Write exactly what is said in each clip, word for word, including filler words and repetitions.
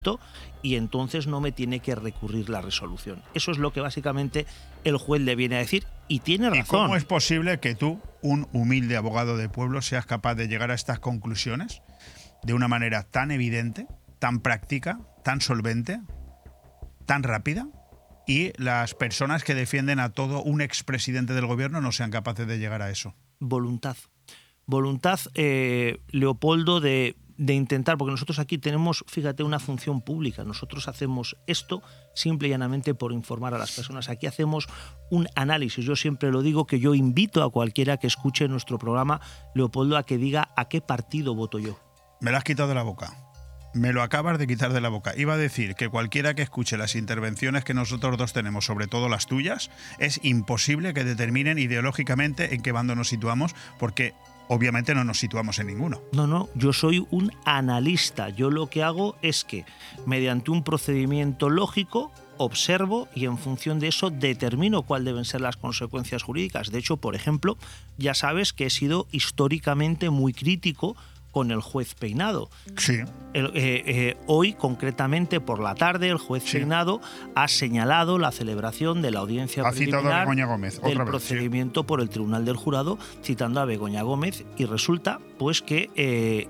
y entonces no me tiene que recurrir la resolución. Eso es lo que básicamente el juez le viene a decir y tiene razón. ¿Y cómo es posible que tú, un humilde abogado de pueblo, seas capaz de llegar a estas conclusiones de una manera tan evidente, tan práctica, tan solvente, tan rápida, y las personas que defienden a todo un expresidente del gobierno no sean capaces de llegar a eso? Voluntad. Voluntad, eh, Leopoldo, de, de intentar, porque nosotros aquí tenemos, fíjate, una función pública. Nosotros hacemos esto simple y llanamente por informar a las personas. Aquí hacemos un análisis. Yo siempre lo digo, que yo invito a cualquiera que escuche nuestro programa, Leopoldo, a que diga a qué partido voto yo. Me lo has quitado de la boca. Me lo acabas de quitar de la boca. Iba a decir que cualquiera que escuche las intervenciones que nosotros dos tenemos, sobre todo las tuyas, es imposible que determinen ideológicamente en qué bando nos situamos, porque obviamente no nos situamos en ninguno. No, no, yo soy un analista. Yo lo que hago es que, mediante un procedimiento lógico, observo y en función de eso determino cuáles deben ser las consecuencias jurídicas. De hecho, por ejemplo, ya sabes que he sido históricamente muy crítico con el juez Peinado. Sí. El, eh, eh, hoy, concretamente, por la tarde, el juez sí. Peinado ha señalado la celebración de la audiencia ha preliminar citado a Begoña Gómez, otra del vez, procedimiento sí. por el Tribunal del Jurado, citando a Begoña Gómez, y resulta pues que eh,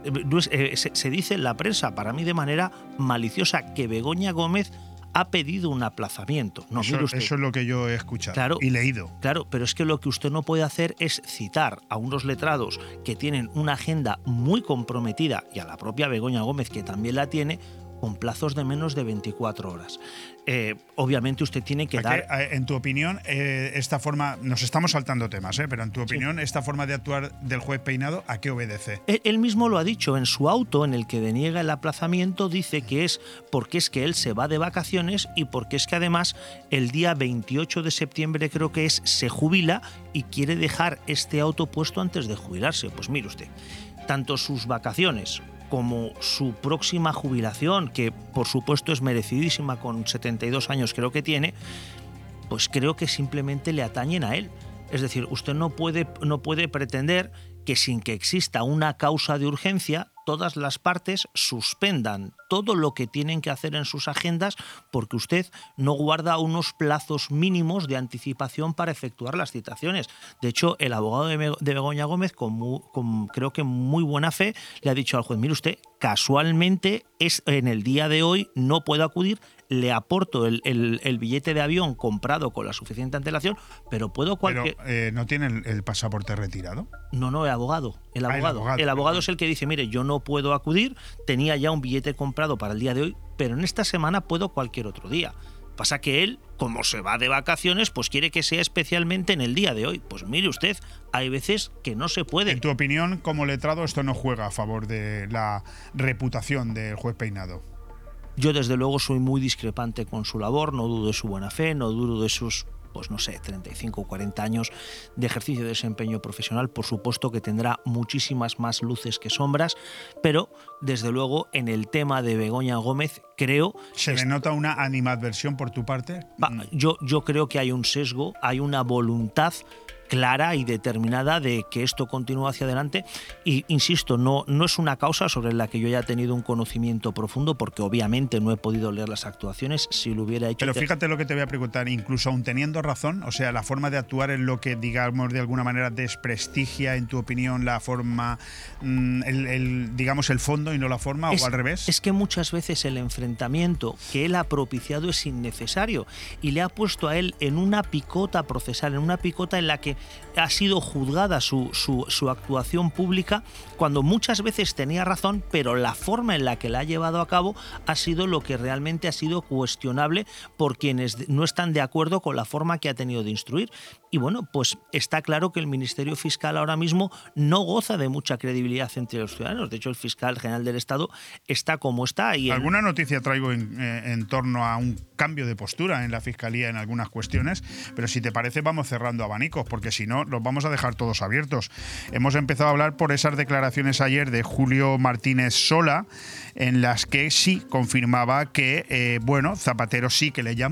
eh, se, se dice en la prensa, para mí de manera maliciosa, que Begoña Gómez ha pedido un aplazamiento. No, eso, mire usted. Eso es lo que yo he escuchado claro, y leído. Claro, pero es que lo que usted no puede hacer es citar a unos letrados que tienen una agenda muy comprometida, y a la propia Begoña Gómez, que también la tiene, con plazos de menos de veinticuatro horas. Eh, obviamente usted tiene que dar... Que, en tu opinión, eh, esta forma... Nos estamos saltando temas, ¿eh? Pero en tu opinión, sí. esta forma de actuar del juez Peinado, ¿a qué obedece? Él, él mismo lo ha dicho en su auto, en el que deniega el aplazamiento, dice que es porque es que él se va de vacaciones y porque es que además el día veintiocho de septiembre, creo que es, se jubila y quiere dejar este auto puesto antes de jubilarse. Pues mire usted, tanto sus vacaciones como su próxima jubilación, que por supuesto es merecidísima, con setenta y dos años creo que tiene, pues creo que simplemente le atañen a él. Es decir, usted no puede, no puede pretender que sin que exista una causa de urgencia, todas las partes suspendan todo lo que tienen que hacer en sus agendas porque usted no guarda unos plazos mínimos de anticipación para efectuar las citaciones. De hecho, el abogado de Begoña Gómez, con, muy, con creo que muy buena fe, le ha dicho al juez, mire usted, casualmente es, en el día de hoy no puedo acudir, le aporto el, el, el billete de avión comprado con la suficiente antelación, pero puedo cualquier... Pero, eh, ¿no tiene el, el pasaporte retirado? No, no, el abogado. El abogado, ah, el abogado. El abogado es el que dice, mire, yo no puedo acudir, tenía ya un billete comprado para el día de hoy, pero en esta semana puedo cualquier otro día. Pasa que él, como se va de vacaciones, pues quiere que sea especialmente en el día de hoy. Pues mire usted, hay veces que no se puede. En tu opinión, como letrado, esto no juega a favor de la reputación del juez Peinado. Yo desde luego soy muy discrepante con su labor, no dudo de su buena fe, no dudo de sus, pues no sé, treinta y cinco o cuarenta años de ejercicio de desempeño profesional. Por supuesto que tendrá muchísimas más luces que sombras, pero desde luego en el tema de Begoña Gómez creo... ¿Se le nota una animadversión por tu parte? Yo, yo creo que hay un sesgo, hay una voluntad clara y determinada de que esto continúe hacia adelante y, insisto, no, no es una causa sobre la que yo haya tenido un conocimiento profundo porque obviamente no he podido leer las actuaciones. Si lo hubiera hecho... Pero fíjate lo que te voy a preguntar, incluso aún teniendo razón, o sea, la forma de actuar es lo que, digamos, de alguna manera desprestigia, en tu opinión, la forma, el, el, digamos, el fondo y no la forma, es, o al revés. Es que muchas veces el enfrentamiento que él ha propiciado es innecesario y le ha puesto a él en una picota procesal, en una picota en la que ha sido juzgada su, su, su actuación pública cuando muchas veces tenía razón, pero la forma en la que la ha llevado a cabo ha sido lo que realmente ha sido cuestionable por quienes no están de acuerdo con la forma que ha tenido de instruir. Y bueno, pues está claro que el Ministerio Fiscal ahora mismo no goza de mucha credibilidad entre los ciudadanos. De hecho, el fiscal general del Estado está como está. Y en... Alguna noticia traigo en, eh, en torno a un cambio de postura en la Fiscalía en algunas cuestiones, pero si te parece vamos cerrando abanicos, porque si no los vamos a dejar todos abiertos. Hemos empezado a hablar por esas declaraciones ayer de Julio Martínez Sola, en las que sí confirmaba que, eh, bueno, Zapatero sí que le llamó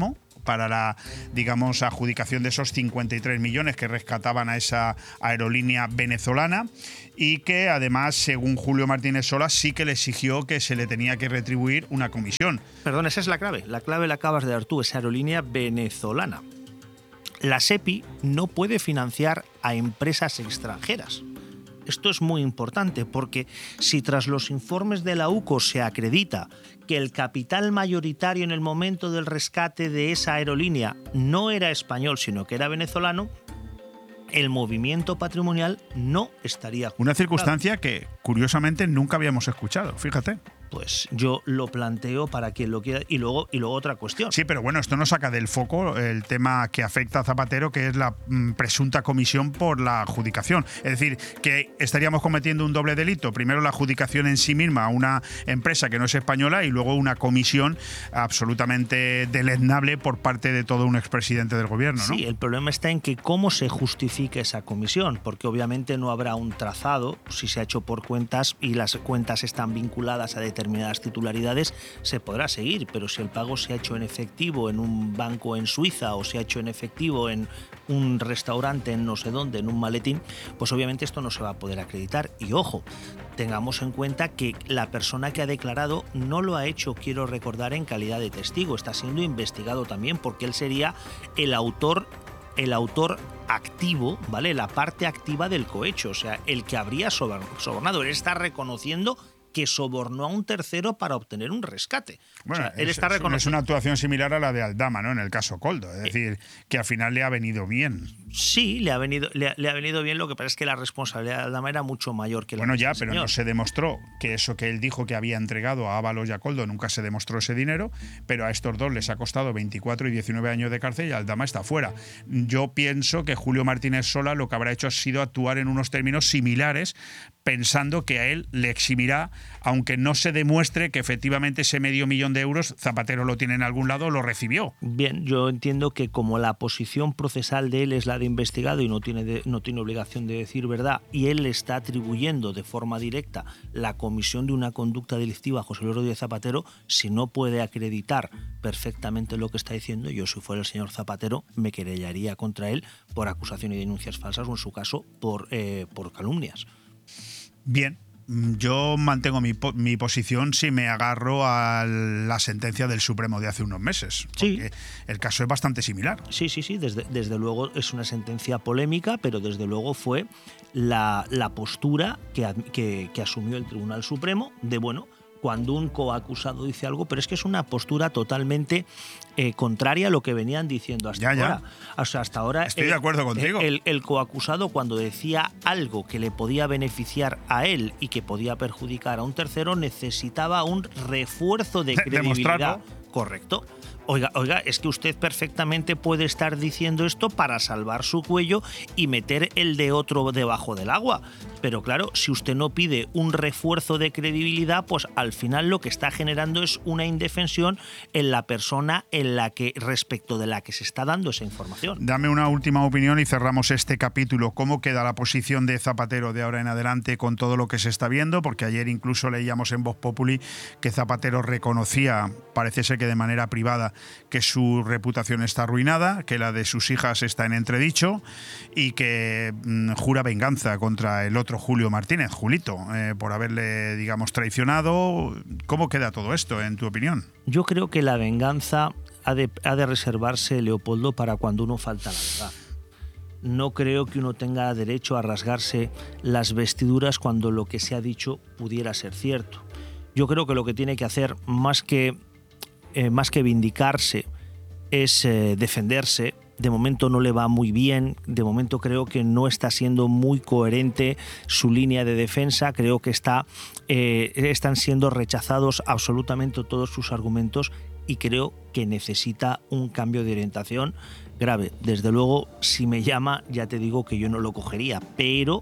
para la, digamos, adjudicación de esos cincuenta y tres millones que rescataban a esa aerolínea venezolana, y que además, según Julio Martínez Sola, sí que le exigió que se le tenía que retribuir una comisión. Perdón, esa es la clave. La clave la acabas de dar tú, esa aerolínea venezolana. La SEPI no puede financiar a empresas extranjeras. Esto es muy importante porque si tras los informes de la U C O se acredita que el capital mayoritario en el momento del rescate de esa aerolínea no era español, sino que era venezolano, el movimiento patrimonial no estaría justificado. Una circunstancia que, curiosamente, nunca habíamos escuchado, fíjate. Pues yo lo planteo para quien lo quiera. Y luego, y luego otra cuestión. Sí, pero bueno, esto no saca del foco el tema que afecta a Zapatero, que es la mm, presunta comisión por la adjudicación. Es decir, que estaríamos cometiendo un doble delito. Primero la adjudicación en sí misma a una empresa que no es española y luego una comisión absolutamente deleznable por parte de todo un expresidente del gobierno, ¿no? Sí, el problema está en que cómo se justifica esa comisión, porque obviamente no habrá un trazado si se ha hecho por cuentas y las cuentas están vinculadas a determinadas titularidades, se podrá seguir, pero si el pago se ha hecho en efectivo en un banco en Suiza o se ha hecho en efectivo en un restaurante en no sé dónde, en un maletín, pues obviamente esto no se va a poder acreditar. Y ojo, tengamos en cuenta que la persona que ha declarado no lo ha hecho, quiero recordar, en calidad de testigo, está siendo investigado también porque él sería el autor el autor activo, ¿vale? La parte activa del cohecho, o sea, el que habría sobornado. Él está reconociendo que sobornó a un tercero para obtener un rescate. Bueno, o sea, él es, está reconociendo... es una actuación similar a la de Aldama, ¿no? En el caso Koldo. Es decir, eh, que al final le ha venido bien. Sí, le ha venido, le, le ha venido bien, lo que pasa es que la responsabilidad de Aldama era mucho mayor que la Bueno, de ya, este pero señor. no se demostró que eso que él dijo que había entregado a Ábalos y a Koldo, nunca se demostró ese dinero, pero a estos dos les ha costado veinticuatro y diecinueve años de cárcel y Aldama está fuera. Yo pienso que Julio Martínez Sola lo que habrá hecho ha sido actuar en unos términos similares, pensando que a él le eximirá, aunque no se demuestre que efectivamente ese medio millón de euros Zapatero lo tiene en algún lado, lo recibió. Bien, yo entiendo que como la posición procesal de él es la de investigado y no tiene, de, no tiene obligación de decir verdad, y él le está atribuyendo de forma directa la comisión de una conducta delictiva a José Luis Rodríguez Zapatero, si no puede acreditar perfectamente lo que está diciendo, yo si fuera el señor Zapatero me querellaría contra él por acusación y denuncias falsas o en su caso por, eh, por calumnias. Bien. Yo mantengo mi, mi posición si me agarro a la sentencia del Supremo de hace unos meses. Porque sí. El caso es bastante similar. Sí, sí, sí. Desde, desde luego es una sentencia polémica, pero desde luego fue la, la postura que, que, que asumió el Tribunal Supremo de, bueno, cuando un coacusado dice algo, pero es que es una postura totalmente eh, contraria a lo que venían diciendo hasta ya, ahora. Ya. O sea, hasta ahora Estoy el, de acuerdo contigo. El, el coacusado, cuando decía algo que le podía beneficiar a él y que podía perjudicar a un tercero, necesitaba un refuerzo de credibilidad. Correcto. Oiga, oiga, es que usted perfectamente puede estar diciendo esto para salvar su cuello y meter el de otro debajo del agua. Pero claro, si usted no pide un refuerzo de credibilidad, pues al final lo que está generando es una indefensión en la persona en la que, respecto de la que se está dando esa información. Dame una última opinión y cerramos este capítulo. ¿Cómo queda la posición de Zapatero de ahora en adelante con todo lo que se está viendo? Porque ayer incluso leíamos en Voz Populi que Zapatero reconocía, parece ser que de manera privada, que su reputación está arruinada, que la de sus hijas está en entredicho y que mmm, jura venganza contra el otro Julio Martínez, Julito, eh, por haberle, digamos, traicionado. ¿Cómo queda todo esto, en tu opinión? Yo creo que la venganza ha de, ha de reservarse, Leopoldo, para cuando uno falta a la verdad. No creo que uno tenga derecho a rasgarse las vestiduras cuando lo que se ha dicho pudiera ser cierto. Yo creo que lo que tiene que hacer, más que Eh, más que vindicarse, es eh, defenderse. De momento no le va muy bien, de momento creo que no está siendo muy coherente su línea de defensa, creo que está, eh, están siendo rechazados absolutamente todos sus argumentos y creo que necesita un cambio de orientación grave. Desde luego, si me llama, ya te digo que yo no lo cogería, pero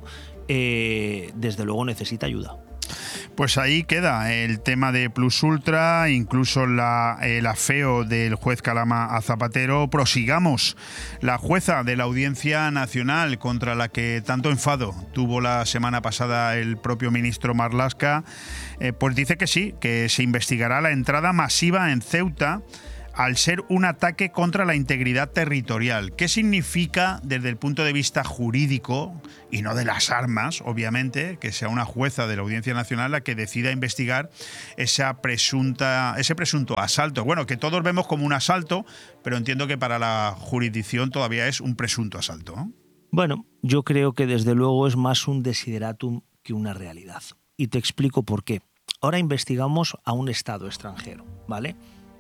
eh, desde luego necesita ayuda. Pues ahí queda el tema de Plus Ultra, incluso la, el afeo del juez Calama a Zapatero. Prosigamos. La jueza de la Audiencia Nacional, contra la que tanto enfado tuvo la semana pasada el propio ministro Marlaska, eh, pues dice que sí, que se investigará la entrada masiva en Ceuta al ser un ataque contra la integridad territorial. ¿Qué significa desde el punto de vista jurídico, y no de las armas, obviamente, que sea una jueza de la Audiencia Nacional la que decida investigar esa presunta, ese presunto asalto? Bueno, que todos vemos como un asalto, pero entiendo que para la jurisdicción todavía es un presunto asalto, ¿no? Bueno, yo creo que desde luego es más un desideratum que una realidad. Y te explico por qué. Ahora investigamos a un Estado extranjero, ¿vale?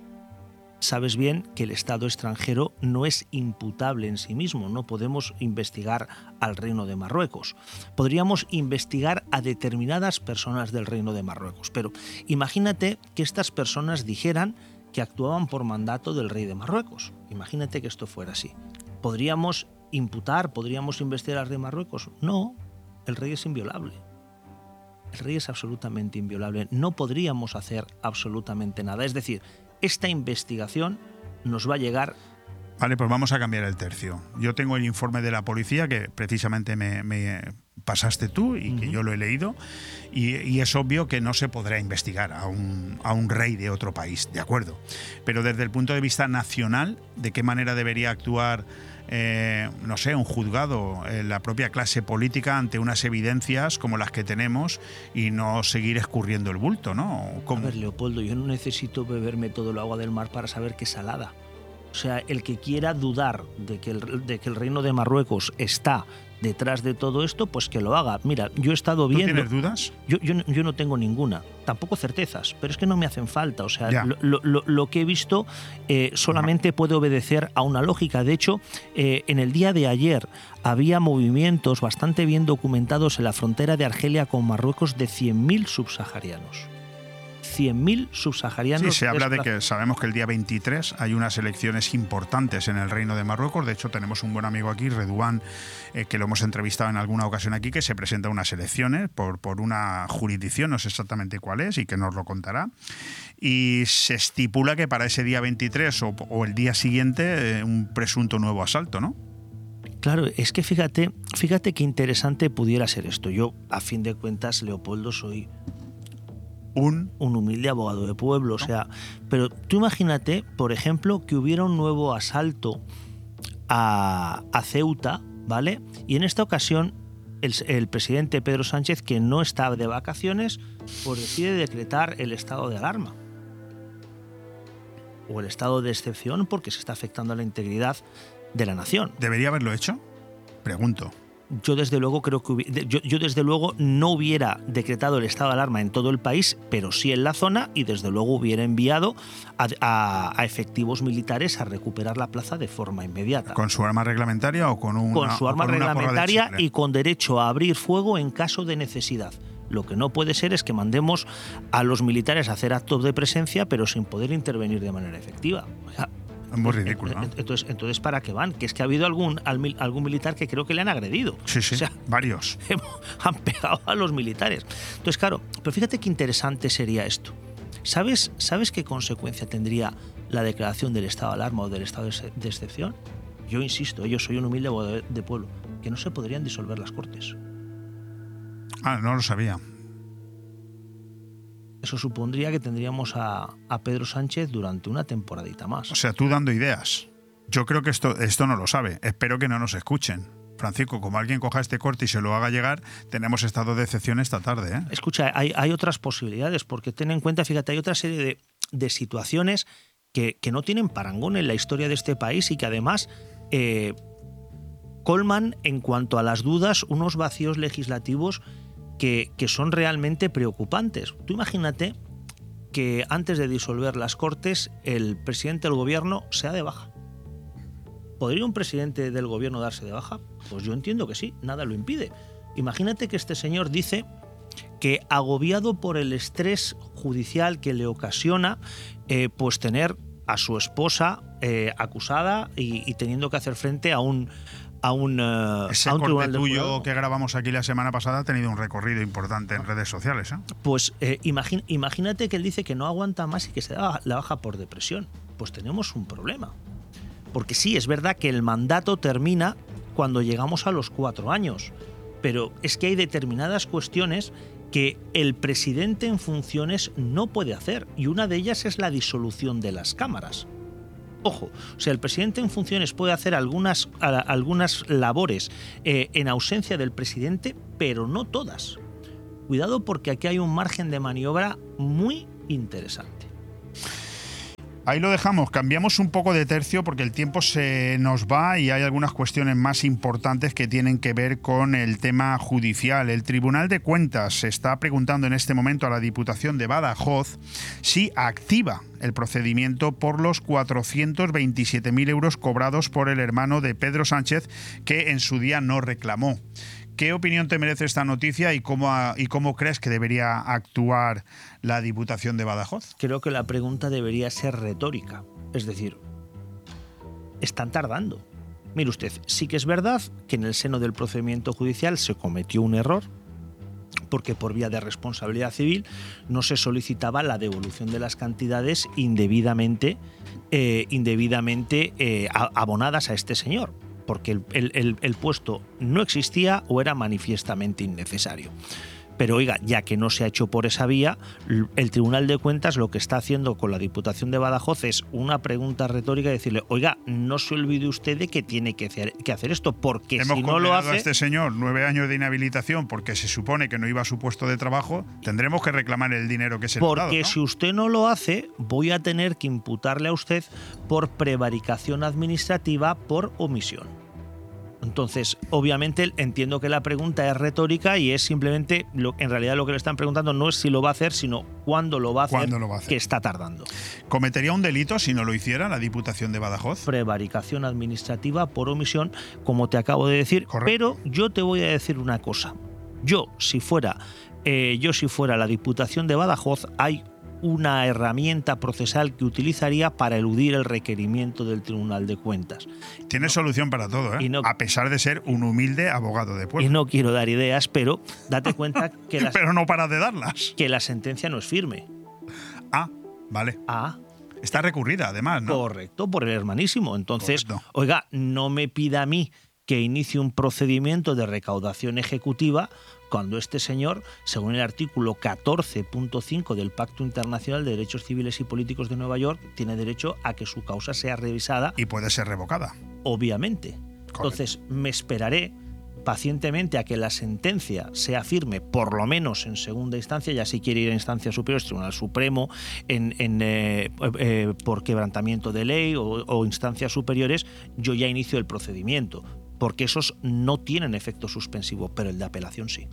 Sabes bien que el Estado extranjero no es imputable en sí mismo, no podemos investigar al Reino de Marruecos. Podríamos investigar a determinadas personas del Reino de Marruecos, pero imagínate que estas personas dijeran que actuaban por mandato del rey de Marruecos. Imagínate que esto fuera así. ¿Podríamos imputar, podríamos investigar al rey de Marruecos? No, el rey es inviolable. El rey es absolutamente inviolable. No podríamos hacer absolutamente nada. Es decir, esta investigación nos va a llegar... Vale, pues vamos a cambiar el tercio. Yo tengo el informe de la policía que precisamente me, me pasaste tú y uh-huh. que yo lo he leído, y, y es obvio que no se podrá investigar a un, a un rey de otro país, de acuerdo. Pero desde el punto de vista nacional, ¿de qué manera debería actuar, eh, no sé, un juzgado, eh, la propia clase política ante unas evidencias como las que tenemos y no seguir escurriendo el bulto, ¿no? ¿Cómo? A ver, Leopoldo, yo no necesito beberme todo el agua del mar para saber que es salada. O sea, el que quiera dudar de que el, de que el Reino de Marruecos está detrás de todo esto, pues que lo haga. Mira, yo he estado viendo... ¿Tú tienes dudas? Yo, yo, yo no tengo ninguna, tampoco certezas, pero es que no me hacen falta. O sea, lo, lo, lo que he visto eh, solamente puede obedecer a una lógica. De hecho, eh, en el día de ayer había movimientos bastante bien documentados en la frontera de Argelia con Marruecos de cien mil subsaharianos. cien mil subsaharianos. Sí, se habla de que sabemos que el día veintitrés hay unas elecciones importantes en el Reino de Marruecos. De hecho, tenemos un buen amigo aquí, Redouan, eh, que lo hemos entrevistado en alguna ocasión aquí, que se presenta a unas elecciones por, por una jurisdicción, no sé exactamente cuál es, y que nos lo contará. Y se estipula que para ese día veintitrés o, o el día siguiente, eh, un presunto nuevo asalto, ¿no? Claro, es que fíjate, fíjate qué interesante pudiera ser esto. Yo, a fin de cuentas, Leopoldo, soy... Un, un humilde abogado de pueblo, o sea, pero tú imagínate, por ejemplo, que hubiera un nuevo asalto a, a Ceuta, ¿vale? Y en esta ocasión el, el presidente Pedro Sánchez, que no está de vacaciones, pues decide decretar el estado de alarma o el estado de excepción porque se está afectando a la integridad de la nación. ¿Debería haberlo hecho? Pregunto. Yo desde luego creo que hubiera, yo, yo desde luego no hubiera decretado el estado de alarma en todo el país, pero sí en la zona, y desde luego hubiera enviado a, a, a efectivos militares a recuperar la plaza de forma inmediata. ¿Con su arma reglamentaria o con una Con su arma con reglamentaria y con derecho a abrir fuego en caso de necesidad. Lo que no puede ser es que mandemos a los militares a hacer actos de presencia, pero sin poder intervenir de manera efectiva. O sea, es muy ridículo, ¿no? Entonces, entonces, ¿para qué van? Que es que ha habido algún, algún militar que creo que le han agredido. Sí, sí, o sea, varios. Han pegado a los militares. Entonces, claro, pero fíjate qué interesante sería esto. ¿Sabes, ¿Sabes qué consecuencia tendría la declaración del estado de alarma o del estado de excepción? Yo insisto, yo soy un humilde abogado de pueblo, que no se podrían disolver las Cortes. Ah, no lo sabía. Eso supondría que tendríamos a, a Pedro Sánchez durante una temporadita más. O sea, tú dando ideas. Yo creo que esto, esto no lo sabe. Espero que no nos escuchen. Francisco, como alguien coja este corte y se lo haga llegar, tenemos estado de excepción esta tarde, ¿eh? Escucha, hay, hay otras posibilidades, porque ten en cuenta, fíjate, hay otra serie de, de situaciones que, que no tienen parangón en la historia de este país y que además eh, colman en cuanto a las dudas unos vacíos legislativos Que, que son realmente preocupantes. Tú imagínate que antes de disolver las Cortes el presidente del gobierno sea de baja. ¿Podría un presidente del gobierno darse de baja? Pues yo entiendo que sí, nada lo impide. Imagínate que este señor dice que, agobiado por el estrés judicial que le ocasiona eh, pues tener a su esposa eh, acusada y, y teniendo que hacer frente a un A un, uh, Ese a un corte tuyo que grabamos aquí la semana pasada ha tenido un recorrido importante en redes sociales, ¿eh? Pues eh, imagín, imagínate que él dice que no aguanta más y que se da la baja por depresión. Pues tenemos un problema. Porque sí, es verdad que el mandato termina cuando llegamos a los cuatro años, pero es que hay determinadas cuestiones que el presidente en funciones no puede hacer, y una de ellas es la disolución de las cámaras. Ojo, o sea, el presidente en funciones puede hacer algunas, a, algunas labores eh, en ausencia del presidente, pero no todas. Cuidado, porque aquí hay un margen de maniobra muy interesante. Ahí lo dejamos, cambiamos un poco de tercio porque el tiempo se nos va y hay algunas cuestiones más importantes que tienen que ver con el tema judicial. El Tribunal de Cuentas se está preguntando en este momento a la Diputación de Badajoz si activa el procedimiento por los cuatrocientos veintisiete mil euros cobrados por el hermano de Pedro Sánchez, que en su día no reclamó. ¿Qué opinión te merece esta noticia y cómo, y cómo crees que debería actuar la Diputación de Badajoz? Creo que la pregunta debería ser retórica. Es decir, están tardando. Mire usted, sí que es verdad que en el seno del procedimiento judicial se cometió un error, porque por vía de responsabilidad civil no se solicitaba la devolución de las cantidades indebidamente, eh, indebidamente eh, abonadas a este señor, porque el, el, el puesto no existía o era manifiestamente innecesario. Pero oiga, ya que no se ha hecho por esa vía, el Tribunal de Cuentas lo que está haciendo con la Diputación de Badajoz es una pregunta retórica y decirle, oiga, no se olvide usted de que tiene que hacer, que hacer esto, porque Hemos si no lo hace... a este señor nueve años de inhabilitación porque se supone que no iba a su puesto de trabajo, tendremos que reclamar el dinero que se le ha dado, Porque ¿no? si usted no lo hace, voy a tener que imputarle a usted por prevaricación administrativa por omisión. Entonces, obviamente, entiendo que la pregunta es retórica y es simplemente, lo, en realidad lo que le están preguntando no es si lo va a hacer, sino cuándo lo va a hacer, lo va a hacer? que está tardando. ¿Cometería un delito si no lo hiciera la Diputación de Badajoz? Prevaricación administrativa por omisión, como te acabo de decir. Correcto. Pero yo te voy a decir una cosa. Yo, si fuera, eh, yo, si fuera la Diputación de Badajoz, hay una herramienta procesal que utilizaría para eludir el requerimiento del Tribunal de Cuentas. Tiene no, solución para todo, ¿eh? No, a pesar de ser un humilde abogado de pueblo. Y no quiero dar ideas, pero date cuenta que la, pero no para de darlas. Que la sentencia no es firme. Ah, vale. Ah. Está recurrida, además, ¿no? Correcto, por el hermanísimo. Entonces, Correcto. Oiga, no me pida a mí que inicie un procedimiento de recaudación ejecutiva cuando este señor, según el artículo catorce punto cinco del Pacto Internacional de Derechos Civiles y Políticos de Nueva York, tiene derecho a que su causa sea revisada. Y puede ser revocada. Obviamente. Correcto. Entonces, me esperaré pacientemente a que la sentencia sea firme, por lo menos en segunda instancia, ya si quiere ir a instancias superiores, Tribunal Supremo, en, en, eh, eh, por quebrantamiento de ley o, o instancias superiores, yo ya inicio el procedimiento, porque esos no tienen efecto suspensivo, pero el de apelación sí.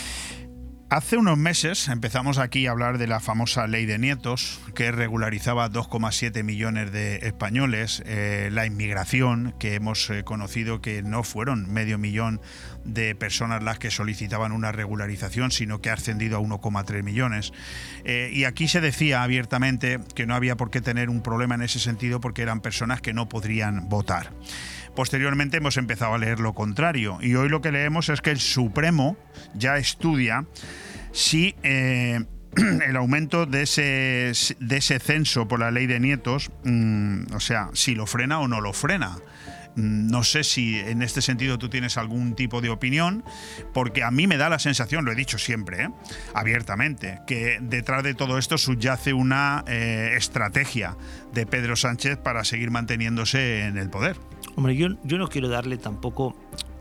Hace unos meses empezamos aquí a hablar de la famosa ley de nietos, que regularizaba dos coma siete millones de españoles, eh, la inmigración, que hemos eh, conocido que no fueron medio millón de personas las que solicitaban una regularización, sino que ha ascendido a uno coma tres millones. Eh, y aquí se decía abiertamente que no había por qué tener un problema en ese sentido porque eran personas que no podrían votar. Posteriormente hemos empezado a leer lo contrario y hoy lo que leemos es que el Supremo ya estudia si eh, el aumento de ese, de ese censo por la ley de nietos, mmm, o sea, si lo frena o no lo frena. No sé si en este sentido tú tienes algún tipo de opinión, porque a mí me da la sensación, lo he dicho siempre, ¿eh? abiertamente, que detrás de todo esto subyace una eh, estrategia de Pedro Sánchez para seguir manteniéndose en el poder. Hombre, yo, yo no quiero darle tampoco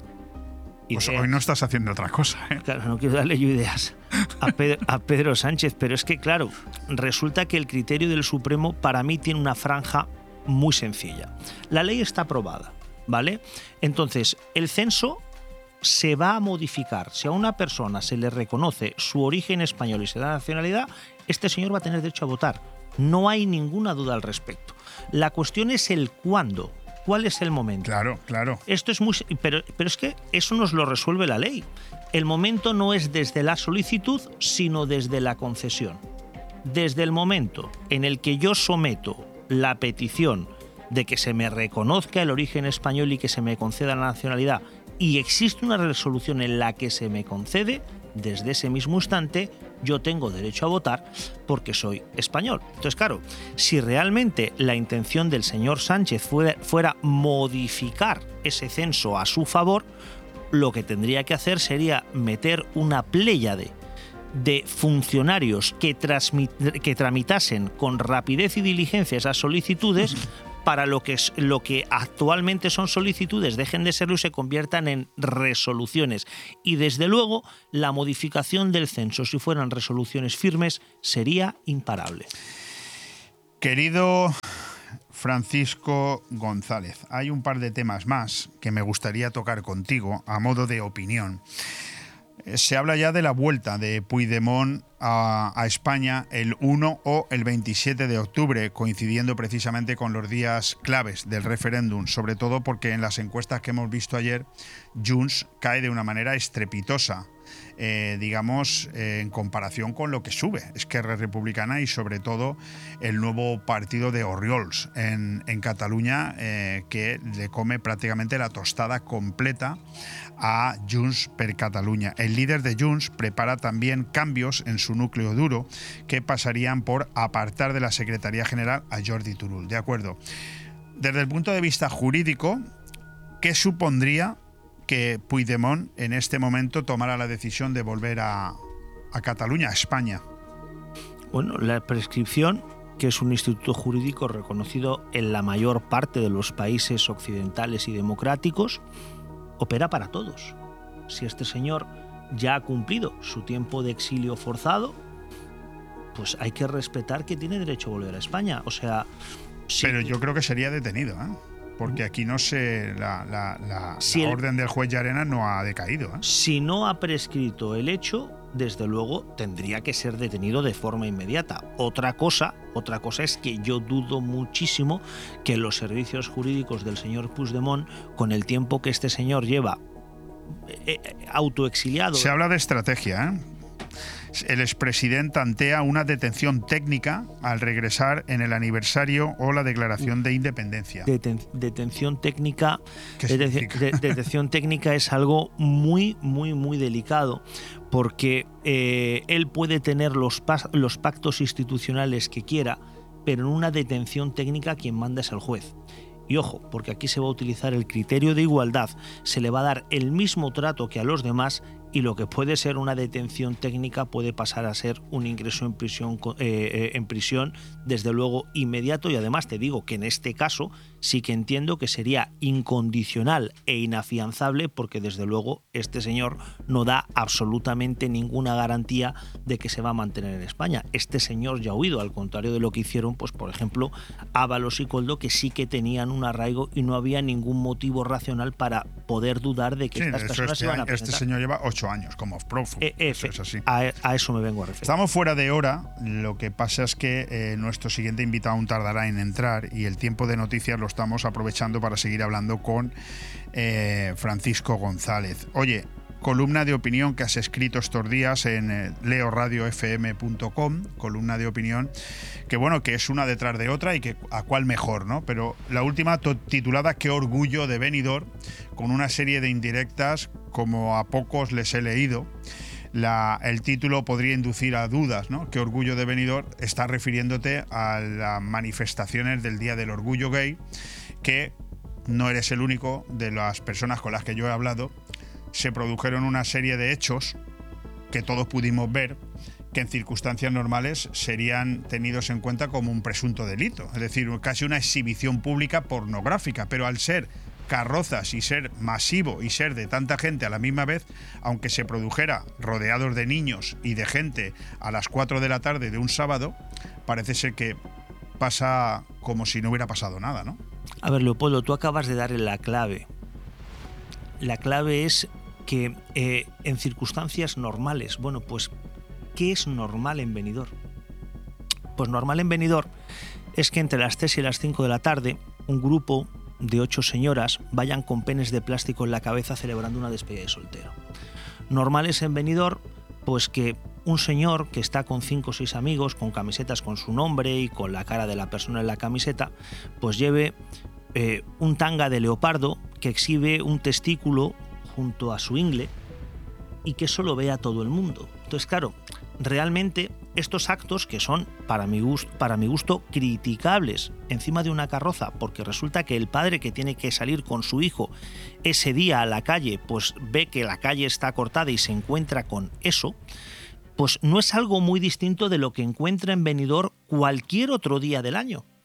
Pues hoy no estás haciendo otra cosa, ¿eh? Claro, no quiero darle yo ideas a Pedro, a Pedro Sánchez, pero es que, claro, resulta que el criterio del Supremo para mí tiene una franja muy sencilla. La ley está aprobada, ¿vale? Entonces, el censo se va a modificar. Si a una persona se le reconoce su origen español y se da nacionalidad, este señor va a tener derecho a votar. No hay ninguna duda al respecto. La cuestión es el cuándo. ¿Cuál es el momento? Claro, claro. Esto es muy, pero, pero es que eso nos lo resuelve la ley. El momento no es desde la solicitud, sino desde la concesión. Desde el momento en el que yo someto la petición de que se me reconozca el origen español y que se me conceda la nacionalidad, y existe una resolución en la que se me concede, desde ese mismo instante yo tengo derecho a votar porque soy español. Entonces, claro, si realmente la intención del señor Sánchez fuera, fuera modificar ese censo a su favor, lo que tendría que hacer sería meter una pléyade de funcionarios que, transmit, que tramitasen con rapidez y diligencia esas solicitudes para lo que, es, lo que actualmente son solicitudes dejen de serlo y se conviertan en resoluciones. Y desde luego la modificación del censo, si fueran resoluciones firmes, sería imparable. Querido Francisco González, hay un par de temas más que me gustaría tocar contigo a modo de opinión. Se habla ya de la vuelta de Puigdemont a, a España el uno o el veintisiete de octubre, coincidiendo precisamente con los días claves del referéndum, sobre todo porque en las encuestas que hemos visto ayer, Junts cae de una manera estrepitosa, eh, digamos, eh, en comparación con lo que sube Esquerra Republicana y sobre todo el nuevo partido de Orriols en, en Cataluña, eh, que le come prácticamente la tostada completa a Junts per Catalunya. El líder de Junts prepara también cambios en su núcleo duro que pasarían por apartar de la Secretaría General a Jordi Turull. De acuerdo. Desde el punto de vista jurídico, ¿qué supondría que Puigdemont en este momento tomara la decisión de volver a, a Cataluña, a España? Bueno, la prescripción, que es un instituto jurídico reconocido en la mayor parte de los países occidentales y democráticos, opera para todos. Si este señor ya ha cumplido su tiempo de exilio forzado, pues hay que respetar que tiene derecho a volver a España. O sea, sí. Pero yo creo que sería detenido, ¿eh? Porque aquí no se la, la, la, si la el, orden del juez Llarena no ha decaído, ¿eh? Si no ha prescrito el hecho, desde luego tendría que ser detenido de forma inmediata. Otra cosa, otra cosa es que yo dudo muchísimo que los servicios jurídicos del señor Puigdemont, con el tiempo que este señor lleva eh, autoexiliado... Se habla de estrategia, ¿eh? El expresidente tantea una detención técnica al regresar en el aniversario o la declaración de independencia. Deten- detención técnica, ¿Qué deten- de- detención técnica es algo muy, muy, muy delicado, porque eh, él puede tener los, pas- los pactos institucionales que quiera, pero en una detención técnica quien manda es el juez. Y ojo, porque aquí se va a utilizar el criterio de igualdad, se le va a dar el mismo trato que a los demás, y lo que puede ser una detención técnica puede pasar a ser un ingreso en prisión, eh, en prisión desde luego inmediato. Y además te digo que en este caso sí que entiendo que sería incondicional e inafianzable, porque desde luego este señor no da absolutamente ninguna garantía de que se va a mantener en España. Este señor ya ha huido, al contrario de lo que hicieron, pues por ejemplo, Ábalos y Koldo, que sí que tenían un arraigo y no había ningún motivo racional para poder dudar de que Sí, estas personas este, se iban a presentar. Este señor lleva ocho años como prófugo. Eh, eso es así. A, a eso me vengo a referir. Estamos fuera de hora, lo que pasa es que eh, nuestro siguiente invitado aún tardará en entrar y el tiempo de noticias lo estamos aprovechando para seguir hablando con eh, Francisco González. Oye, columna de opinión que has escrito estos días en eh, leo radio f m punto com, columna de opinión que bueno, que es una detrás de otra y que a cuál mejor, ¿no? Pero la última titulada Qué orgullo de Benidorm, con una serie de indirectas como a pocos les he leído. La, el título podría inducir a dudas, ¿no? Qué orgullo de Benidorm, está refiriéndote a las manifestaciones del Día del Orgullo Gay, que no eres el único de las personas con las que yo he hablado. Se produjeron una serie de hechos que todos pudimos ver, que en circunstancias normales serían tenidos en cuenta como un presunto delito, es decir, casi una exhibición pública pornográfica, pero al ser carrozas y ser masivo y ser de tanta gente a la misma vez, aunque se produjera rodeados de niños y de gente a las cuatro de la tarde de un sábado, parece ser que pasa como si no hubiera pasado nada, ¿no? A ver, Leopoldo, tú acabas de darle la clave. La clave es que eh, en circunstancias normales, bueno, pues, ¿qué es normal en Benidorm? Pues normal en Benidorm es que entre las tres y las cinco de la tarde un grupo de ocho señoras vayan con penes de plástico en la cabeza celebrando una despedida de soltero. Normal es en Benidorm pues que un señor que está con cinco o seis amigos, con camisetas con su nombre y con la cara de la persona en la camiseta, pues lleve eh, un tanga de leopardo que exhibe un testículo junto a su ingle y que eso lo vea todo el mundo. Entonces, claro, realmente estos actos, que son para mi gusto, para mi gusto criticables encima de una carroza, porque resulta que el padre que tiene que salir con su hijo ese día a la calle, pues ve que la calle está cortada y se encuentra con eso, pues no es algo muy distinto de lo que encuentra en Benidorm cualquier otro día del año.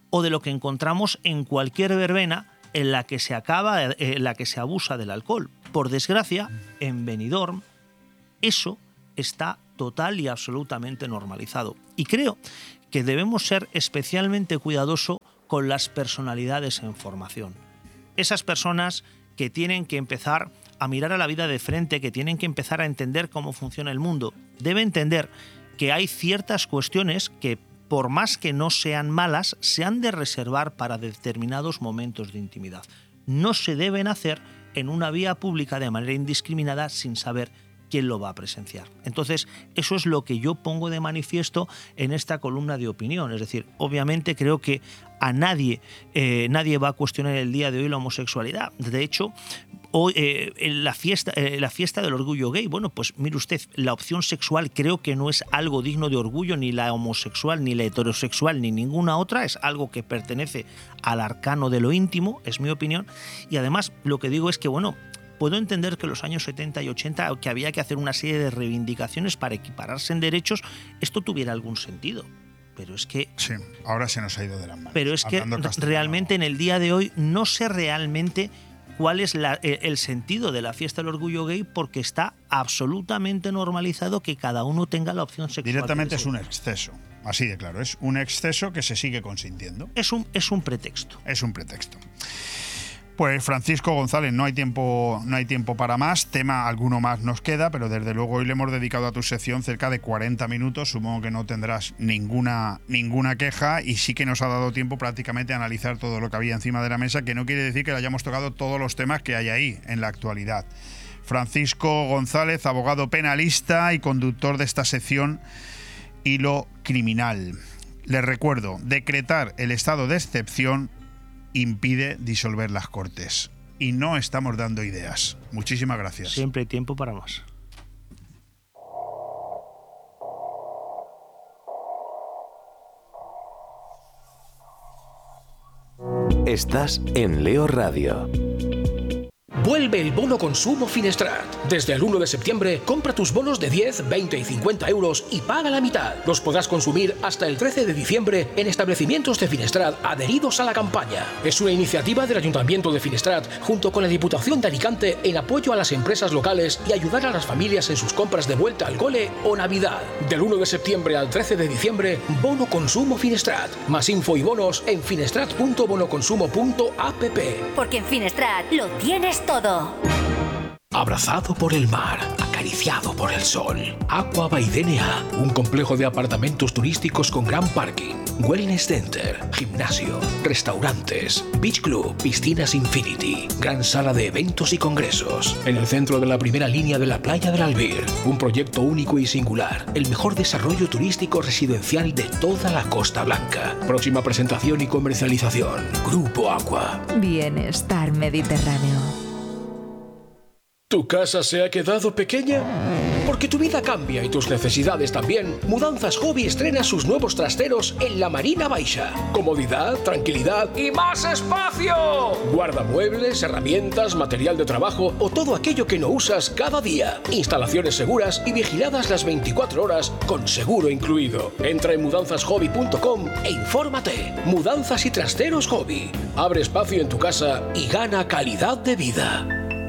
o de lo que encontramos en cualquier verbena en la que se acaba, en la que se abusa del alcohol. Por desgracia, en Benidorm eso está total y absolutamente normalizado. Y creo que debemos ser especialmente cuidadosos con las personalidades en formación. Esas personas que tienen que empezar a mirar a la vida de frente, que tienen que empezar a entender cómo funciona el mundo, deben entender que hay ciertas cuestiones que, por más que no sean malas, se han de reservar para determinados momentos de intimidad. No se deben hacer en una vía pública de manera indiscriminada sin saber quién lo va a presenciar. Entonces, eso es lo que yo pongo de manifiesto en esta columna de opinión. Es decir, obviamente creo que a nadie, eh, nadie va a cuestionar el día de hoy la homosexualidad. De hecho, hoy, eh, en la fiesta, eh, la fiesta del orgullo gay, bueno, pues mire usted, la opción sexual creo que no es algo digno de orgullo, ni la homosexual, ni la heterosexual, ni ninguna otra, es algo que pertenece al arcano de lo íntimo, es mi opinión, y además lo que digo es que, bueno, puedo entender que en los años setenta y ochenta, que había que hacer una serie de reivindicaciones para equipararse en derechos, esto tuviera algún sentido. Pero es que... Sí, ahora se nos ha ido de las manos. Pero es que realmente en el día de hoy no sé realmente cuál es la, el sentido de la fiesta del orgullo gay, porque está absolutamente normalizado que cada uno tenga la opción sexual. Directamente es un exceso, así de claro. Es un exceso que se sigue consintiendo. Es un, es un pretexto. Es un pretexto. Pues Francisco González, no hay tiempo, no hay tiempo para más. Tema alguno más nos queda, pero desde luego hoy le hemos dedicado a tu sección cerca de cuarenta minutos. Supongo que no tendrás ninguna, ninguna queja, y sí que nos ha dado tiempo prácticamente a analizar todo lo que había encima de la mesa, que no quiere decir que le hayamos tocado todos los temas que hay ahí en la actualidad. Francisco González, abogado penalista y conductor de esta sección Hilo Criminal. Les recuerdo, decretar el estado de excepción impide disolver las Cortes. Y no estamos dando ideas. Muchísimas gracias. Siempre hay tiempo para más. Estás en Leo Radio. Vuelve el bono consumo Finestrat. Desde el uno de septiembre, compra tus bonos de diez, veinte y cincuenta euros y paga la mitad. Los podrás consumir hasta el trece de diciembre en establecimientos de Finestrat adheridos a la campaña. Es una iniciativa del Ayuntamiento de Finestrat junto con la Diputación de Alicante en apoyo a las empresas locales y ayudar a las familias en sus compras de vuelta al cole o Navidad. Del uno de septiembre al trece de diciembre, bono consumo Finestrat. Más info y bonos en finestrat punto bonoconsumo punto app. Porque en Finestrat lo tienes todo. Abrazado por el mar, acariciado por el sol. Aqua by D N A, un complejo de apartamentos turísticos con gran parking, wellness center, gimnasio, restaurantes, beach club, piscinas infinity, gran sala de eventos y congresos. En el centro de la primera línea de la playa del Albir, un proyecto único y singular, el mejor desarrollo turístico residencial de toda la Costa Blanca. Próxima presentación y comercialización, Grupo Aqua. Bienestar Mediterráneo. ¿Tu casa se ha quedado pequeña? Porque tu vida cambia y tus necesidades también. Mudanzas Hobby estrena sus nuevos trasteros en la Marina Baixa. Comodidad, tranquilidad y más espacio. Guardamuebles, herramientas, material de trabajo o todo aquello que no usas cada día. Instalaciones seguras y vigiladas las veinticuatro horas con seguro incluido. Entra en mudanzas hobby punto com e infórmate. Mudanzas y trasteros Hobby. Abre espacio en tu casa y gana calidad de vida.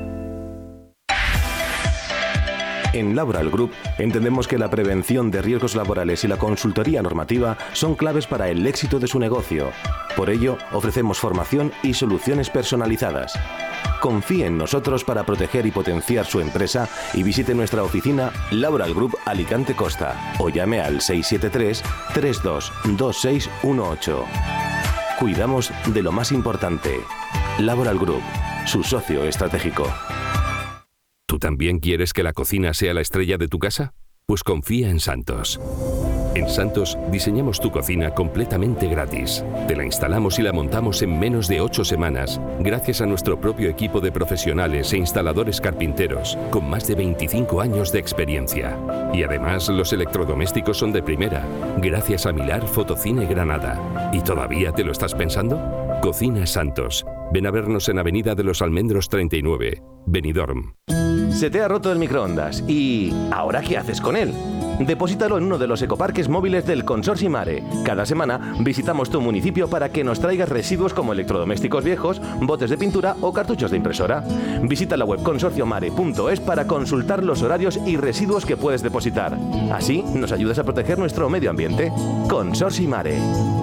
En Laboral Group entendemos que la prevención de riesgos laborales y la consultoría normativa son claves para el éxito de su negocio. Por ello, ofrecemos formación y soluciones personalizadas. Confíe en nosotros para proteger y potenciar su empresa y visite nuestra oficina Laboral Group Alicante Costa o llame al seis siete tres, tres dos dos seis uno ocho. Cuidamos de lo más importante. Laboral Group, su socio estratégico. ¿Tú también quieres que la cocina sea la estrella de tu casa? Pues confía en Santos. En Santos diseñamos tu cocina completamente gratis. Te la instalamos y la montamos en menos de ocho semanas, gracias a nuestro propio equipo de profesionales e instaladores carpinteros, con más de veinticinco años de experiencia. Y además los electrodomésticos son de primera, gracias a Milar Fotocine Granada. ¿Y todavía te lo estás pensando? Cocina Santos. Ven a vernos en Avenida de los Almendros treinta y nueve, Benidorm. Se te ha roto el microondas y ¿ahora qué haces con él? Deposítalo en uno de los ecoparques móviles del Consorcio Mare. Cada semana visitamos tu municipio para que nos traigas residuos como electrodomésticos viejos, botes de pintura o cartuchos de impresora. Visita la web consorcio mare punto es para consultar los horarios y residuos que puedes depositar. Así nos ayudas a proteger nuestro medio ambiente. Consorcio Mare.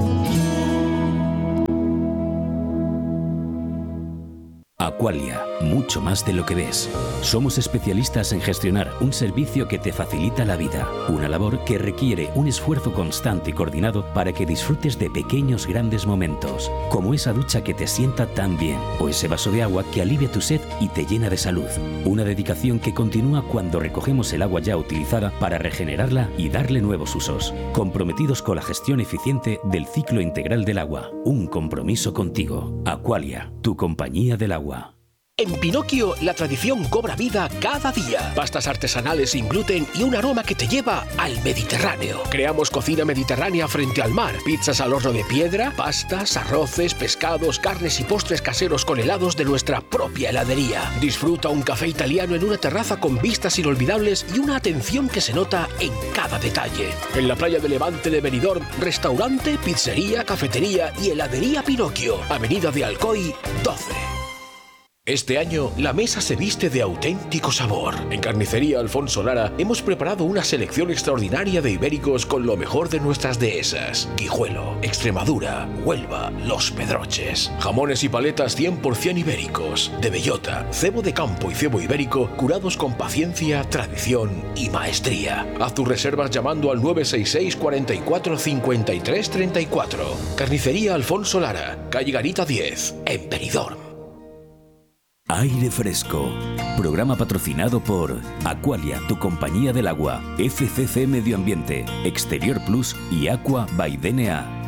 Aqualia, mucho más de lo que ves. Somos especialistas en gestionar un servicio que te facilita la vida, una labor que requiere un esfuerzo constante y coordinado para que disfrutes de pequeños grandes momentos, como esa ducha que te sienta tan bien, o ese vaso de agua que alivia tu sed y te llena de salud. Una dedicación que continúa cuando recogemos el agua ya utilizada para regenerarla y darle nuevos usos. Comprometidos con la gestión eficiente del ciclo integral del agua. Un compromiso contigo. Aqualia, tu compañía del agua. En Pinocchio, la tradición cobra vida cada día. Pastas artesanales sin gluten y un aroma que te lleva al Mediterráneo. Creamos cocina mediterránea frente al mar. Pizzas al horno de piedra, pastas, arroces, pescados, carnes y postres caseros con helados de nuestra propia heladería. Disfruta un café italiano en una terraza con vistas inolvidables y una atención que se nota en cada detalle. En la playa de Levante de Benidorm, restaurante, pizzería, cafetería y heladería Pinocchio. Avenida de Alcoy, doce. Este año, la mesa se viste de auténtico sabor. En Carnicería Alfonso Lara hemos preparado una selección extraordinaria de ibéricos con lo mejor de nuestras dehesas. Guijuelo, Extremadura, Huelva, Los Pedroches. Jamones y paletas cien por ciento ibéricos. De bellota, cebo de campo y cebo ibérico, curados con paciencia, tradición y maestría. Haz tus reservas llamando al nueve seis seis, cuarenta y cuatro, cincuenta y tres, treinta y cuatro. Carnicería Alfonso Lara, calle Garita diez, en Benidorm. Aire Fresco, programa patrocinado por Aqualia, tu compañía del agua, F C C Medio Ambiente, Exterior Plus y Aqua by D N A.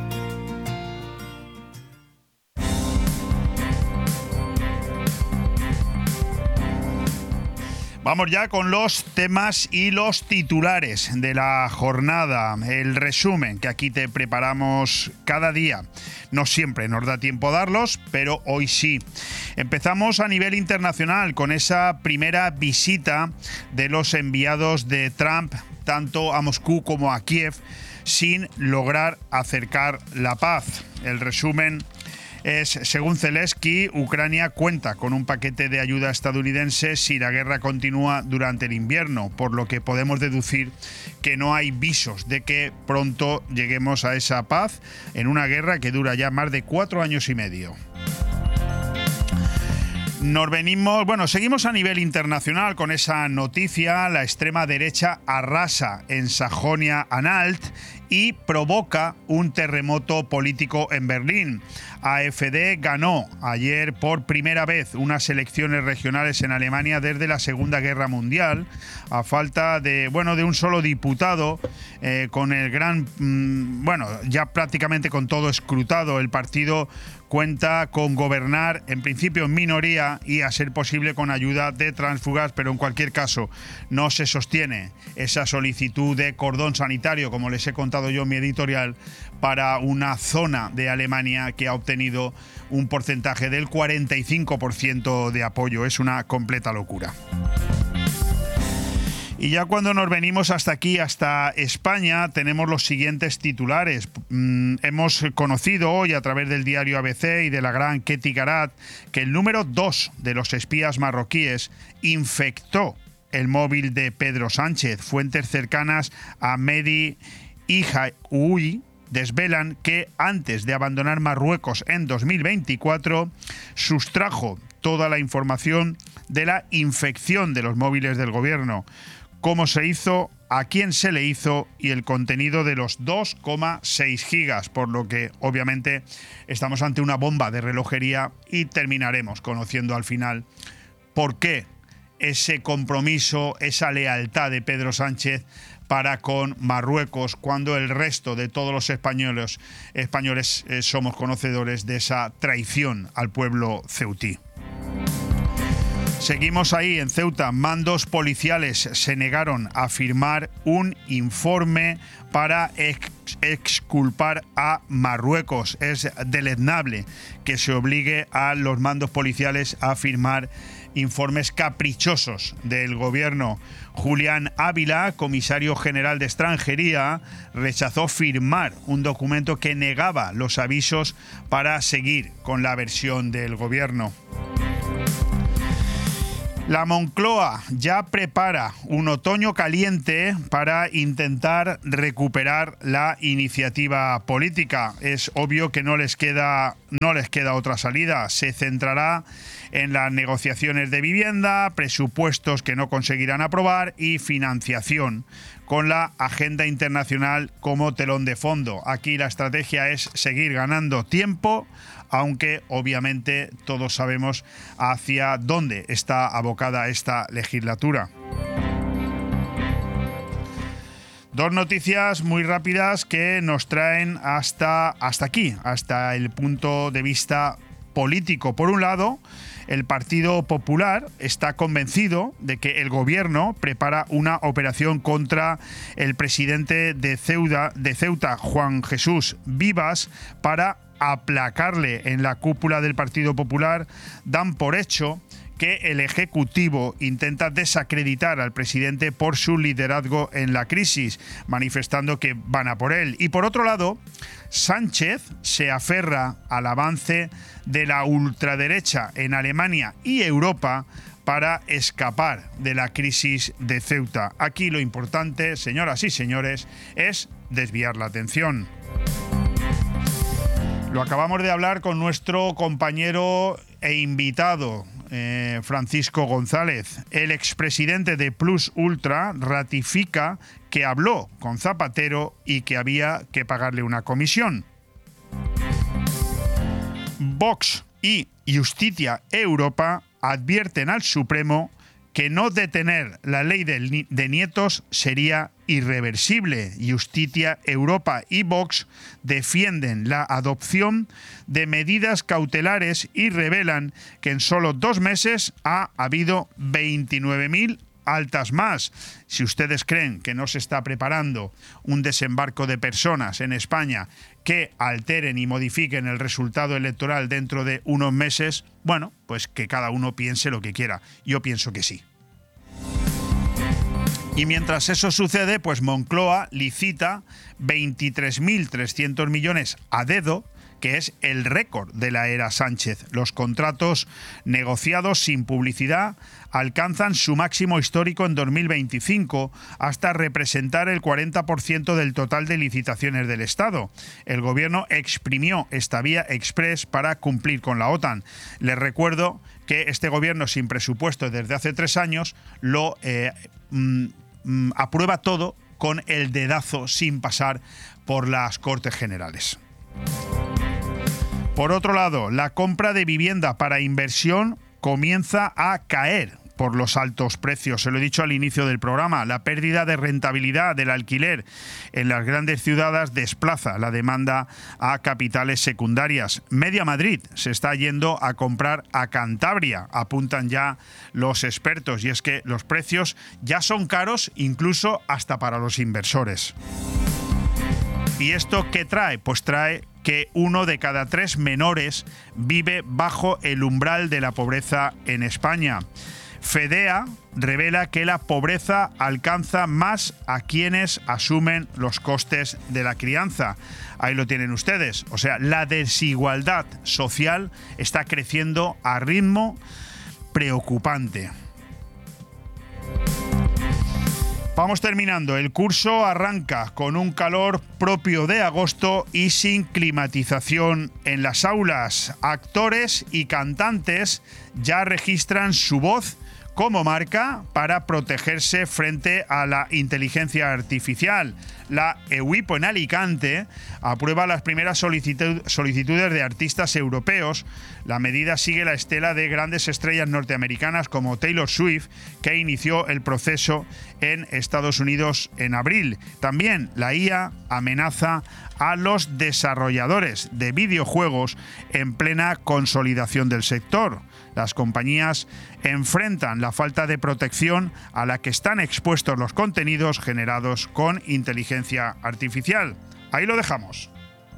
Vamos ya con los temas y los titulares de la jornada, el resumen que aquí te preparamos cada día. No siempre nos da tiempo a darlos, pero hoy sí. Empezamos a nivel internacional con esa primera visita de los enviados de Trump, tanto a Moscú como a Kiev, sin lograr acercar la paz. El resumen es, según Zelensky, Ucrania cuenta con un paquete de ayuda estadounidense si la guerra continúa durante el invierno, por lo que podemos deducir que no hay visos de que pronto lleguemos a esa paz en una guerra que dura ya más de cuatro años y medio. Nos venimos, bueno, seguimos a nivel internacional con esa noticia. La extrema derecha arrasa en Sajonia-Anhalt y provoca un terremoto político en Berlín. A F D ganó ayer por primera vez unas elecciones regionales en Alemania desde la Segunda Guerra Mundial, a falta de, bueno, de un solo diputado, eh, con el gran, mmm, bueno, ya prácticamente con todo escrutado. El partido cuenta con gobernar, en principio en minoría, y a ser posible con ayuda de tránsfugas, pero en cualquier caso no se sostiene esa solicitud de cordón sanitario, como les he contado yo en mi editorial, para una zona de Alemania que ha obtenido un porcentaje del cuarenta y cinco por ciento de apoyo. Es una completa locura. Y ya cuando nos venimos hasta aquí, hasta España, tenemos los siguientes titulares. Mm, hemos conocido hoy a través del diario A B C y de la gran Ketty Garat que el número dos de los espías marroquíes infectó el móvil de Pedro Sánchez. Fuentes cercanas a Mehdi Ijaoui desvelan que antes de abandonar Marruecos en dos mil veinticuatro, sustrajo toda la información de la infección de los móviles del gobierno, cómo se hizo, a quién se le hizo y el contenido de los dos coma seis gigas, por lo que obviamente estamos ante una bomba de relojería y terminaremos conociendo al final por qué ese compromiso, esa lealtad de Pedro Sánchez para con Marruecos, cuando el resto de todos los españoles, españoles eh, somos conocedores de esa traición al pueblo ceutí. Seguimos ahí en Ceuta. Mandos policiales se negaron a firmar un informe para ex exculpar a Marruecos. Es deleznable que se obligue a los mandos policiales a firmar informes caprichosos del gobierno. Julián Ávila, comisario general de Extranjería, rechazó firmar un documento que negaba los avisos para seguir con la versión del gobierno. La Moncloa ya prepara un otoño caliente para intentar recuperar la iniciativa política. Es obvio que no les queda, no les queda otra salida. Se centrará en las negociaciones de vivienda, presupuestos que no conseguirán aprobar y financiación, con la agenda internacional como telón de fondo. Aquí la estrategia es seguir ganando tiempo, aunque obviamente todos sabemos hacia dónde está abocada esta legislatura. Dos noticias muy rápidas que nos traen hasta, hasta aquí, hasta el punto de vista político. Por un lado, el Partido Popular está convencido de que el gobierno prepara una operación contra el presidente de Ceuta, de Ceuta, Juan Jesús Vivas, para aplacarle. En la cúpula del Partido Popular dan por hecho que el Ejecutivo intenta desacreditar al presidente por su liderazgo en la crisis, manifestando que van a por él. Y por otro lado, Sánchez se aferra al avance de la ultraderecha en Alemania y Europa para escapar de la crisis de Ceuta. Aquí lo importante, señoras y señores, es desviar la atención. Lo acabamos de hablar con nuestro compañero e invitado, eh, Francisco González. El expresidente de Plus Ultra ratifica que habló con Zapatero y que había que pagarle una comisión. Vox y Justicia Europa advierten al Supremo que no detener la ley de, de nietos sería irreversible. Justicia Europa y Vox defienden la adopción de medidas cautelares y revelan que en solo dos meses ha habido veintinueve mil altas más. Si ustedes creen que no se está preparando un desembarco de personas en España que alteren y modifiquen el resultado electoral dentro de unos meses, bueno, pues que cada uno piense lo que quiera. Yo pienso que sí. Y mientras eso sucede, pues Moncloa licita veintitrés mil trescientos millones a dedo, que es el récord de la era Sánchez. Los contratos negociados sin publicidad alcanzan su máximo histórico en dos mil veinticinco, hasta representar el cuarenta por ciento del total de licitaciones del Estado. El gobierno exprimió esta vía express para cumplir con la OTAN. Les recuerdo que este gobierno sin presupuesto desde hace tres años lo eh, mm, mm, aprueba todo con el dedazo sin pasar por las Cortes Generales. Por otro lado, la compra de vivienda para inversión comienza a caer por los altos precios. Se lo he dicho al inicio del programa. La pérdida de rentabilidad del alquiler en las grandes ciudades desplaza la demanda a capitales secundarias. Media Madrid se está yendo a comprar a Cantabria, apuntan ya los expertos. Y es que los precios ya son caros incluso hasta para los inversores. ¿Y esto qué trae? Pues trae que uno de cada tres menores vive bajo el umbral de la pobreza en España. FEDEA revela que la pobreza alcanza más a quienes asumen los costes de la crianza. Ahí lo tienen ustedes. O sea, la desigualdad social está creciendo a ritmo preocupante. Vamos terminando. El curso arranca con un calor propio de agosto y sin climatización en las aulas. Actores y cantantes ya registran su voz como marca para protegerse frente a la inteligencia artificial. La EUIPO en Alicante aprueba las primeras solicitud- solicitudes de artistas europeos. La medida sigue la estela de grandes estrellas norteamericanas como Taylor Swift, que inició el proceso en Estados Unidos en abril. También la I A amenaza a los desarrolladores de videojuegos en plena consolidación del sector. Las compañías enfrentan la falta de protección a la que están expuestos los contenidos generados con inteligencia artificial. Ahí lo dejamos.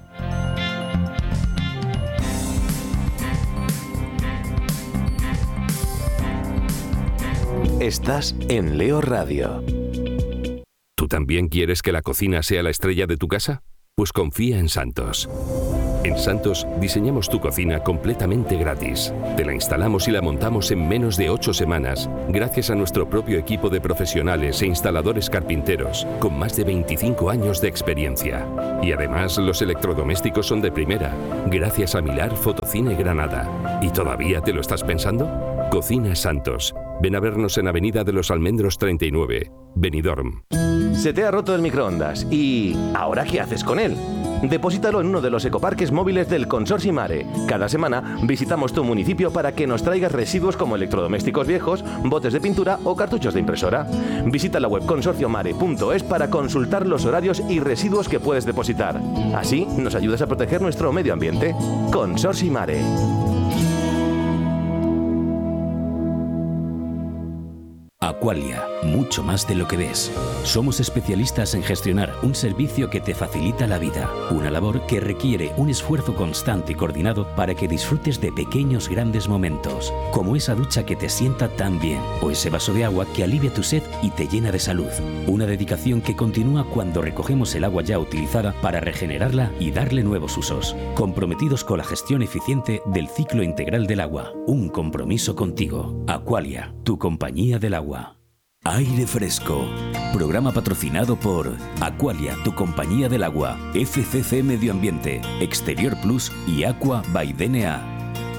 Estás en Leo Radio. ¿Tú también quieres que la cocina sea la estrella de tu casa? Pues confía en Santos. En Santos diseñamos tu cocina completamente gratis. Te la instalamos y la montamos en menos de ocho semanas, gracias a nuestro propio equipo de profesionales e instaladores carpinteros, con más de veinticinco años de experiencia. Y además los electrodomésticos son de primera, gracias a Milar Fotocine Granada. ¿Y todavía te lo estás pensando? Cocina Santos. Ven a vernos en Avenida de los Almendros treinta y nueve, Benidorm. Se te ha roto el microondas y ¿ahora qué haces con él? Deposítalo en uno de los ecoparques móviles del Consorcio Mare. Cada semana visitamos tu municipio para que nos traigas residuos como electrodomésticos viejos, botes de pintura o cartuchos de impresora. Visita la web consorcio mare punto es para consultar los horarios y residuos que puedes depositar. Así nos ayudas a proteger nuestro medio ambiente. Consorcio Mare. Aqualia, mucho más de lo que ves. Somos especialistas en gestionar un servicio que te facilita la vida, una labor que requiere un esfuerzo constante y coordinado para que disfrutes de pequeños grandes momentos, como esa ducha que te sienta tan bien o ese vaso de agua que alivia tu sed y te llena de salud. Una dedicación que continúa cuando recogemos el agua ya utilizada para regenerarla y darle nuevos usos. Comprometidos con la gestión eficiente del ciclo integral del agua. Un compromiso contigo. Aqualia, tu compañía del agua. Aire Fresco. Programa patrocinado por Aqualia, tu compañía del agua, F C C Medio Ambiente, Exterior Plus y Aqua by D N A.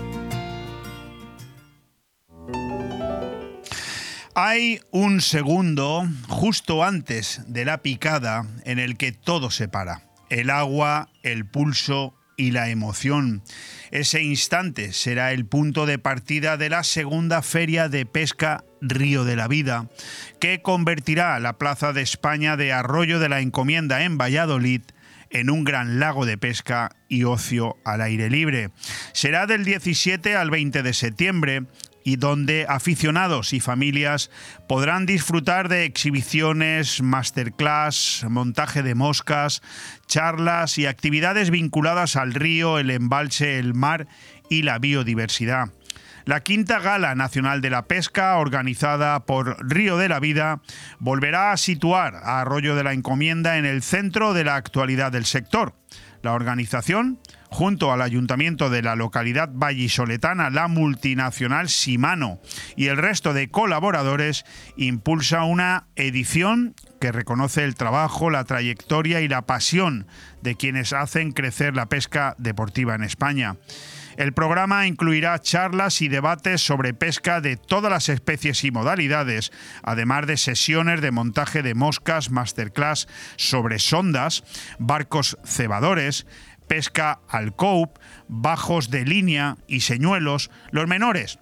Hay un segundo justo antes de la picada en el que todo se para. El agua, el pulso y la emoción. Ese instante será el punto de partida de la segunda Feria de Pesca Río de la Vida, que convertirá la Plaza de España de Arroyo de la Encomienda en Valladolid en un gran lago de pesca y ocio al aire libre. Será del diecisiete al veinte de septiembre y donde aficionados y familias podrán disfrutar de exhibiciones, masterclass, montaje de moscas, charlas y actividades vinculadas al río, el embalse, el mar y la biodiversidad. La quinta Gala Nacional de la Pesca, organizada por Río de la Vida, volverá a situar a Arroyo de la Encomienda en el centro de la actualidad del sector. La organización, junto al ayuntamiento de la localidad vallisoletana, la multinacional Shimano y el resto de colaboradores, impulsa una edición que reconoce el trabajo, la trayectoria y la pasión de quienes hacen crecer la pesca deportiva en España. El programa incluirá charlas y debates sobre pesca de todas las especies y modalidades, además de sesiones de montaje de moscas, masterclass sobre sondas, barcos cebadores, pesca al coupe, bajos de línea y señuelos. Los menores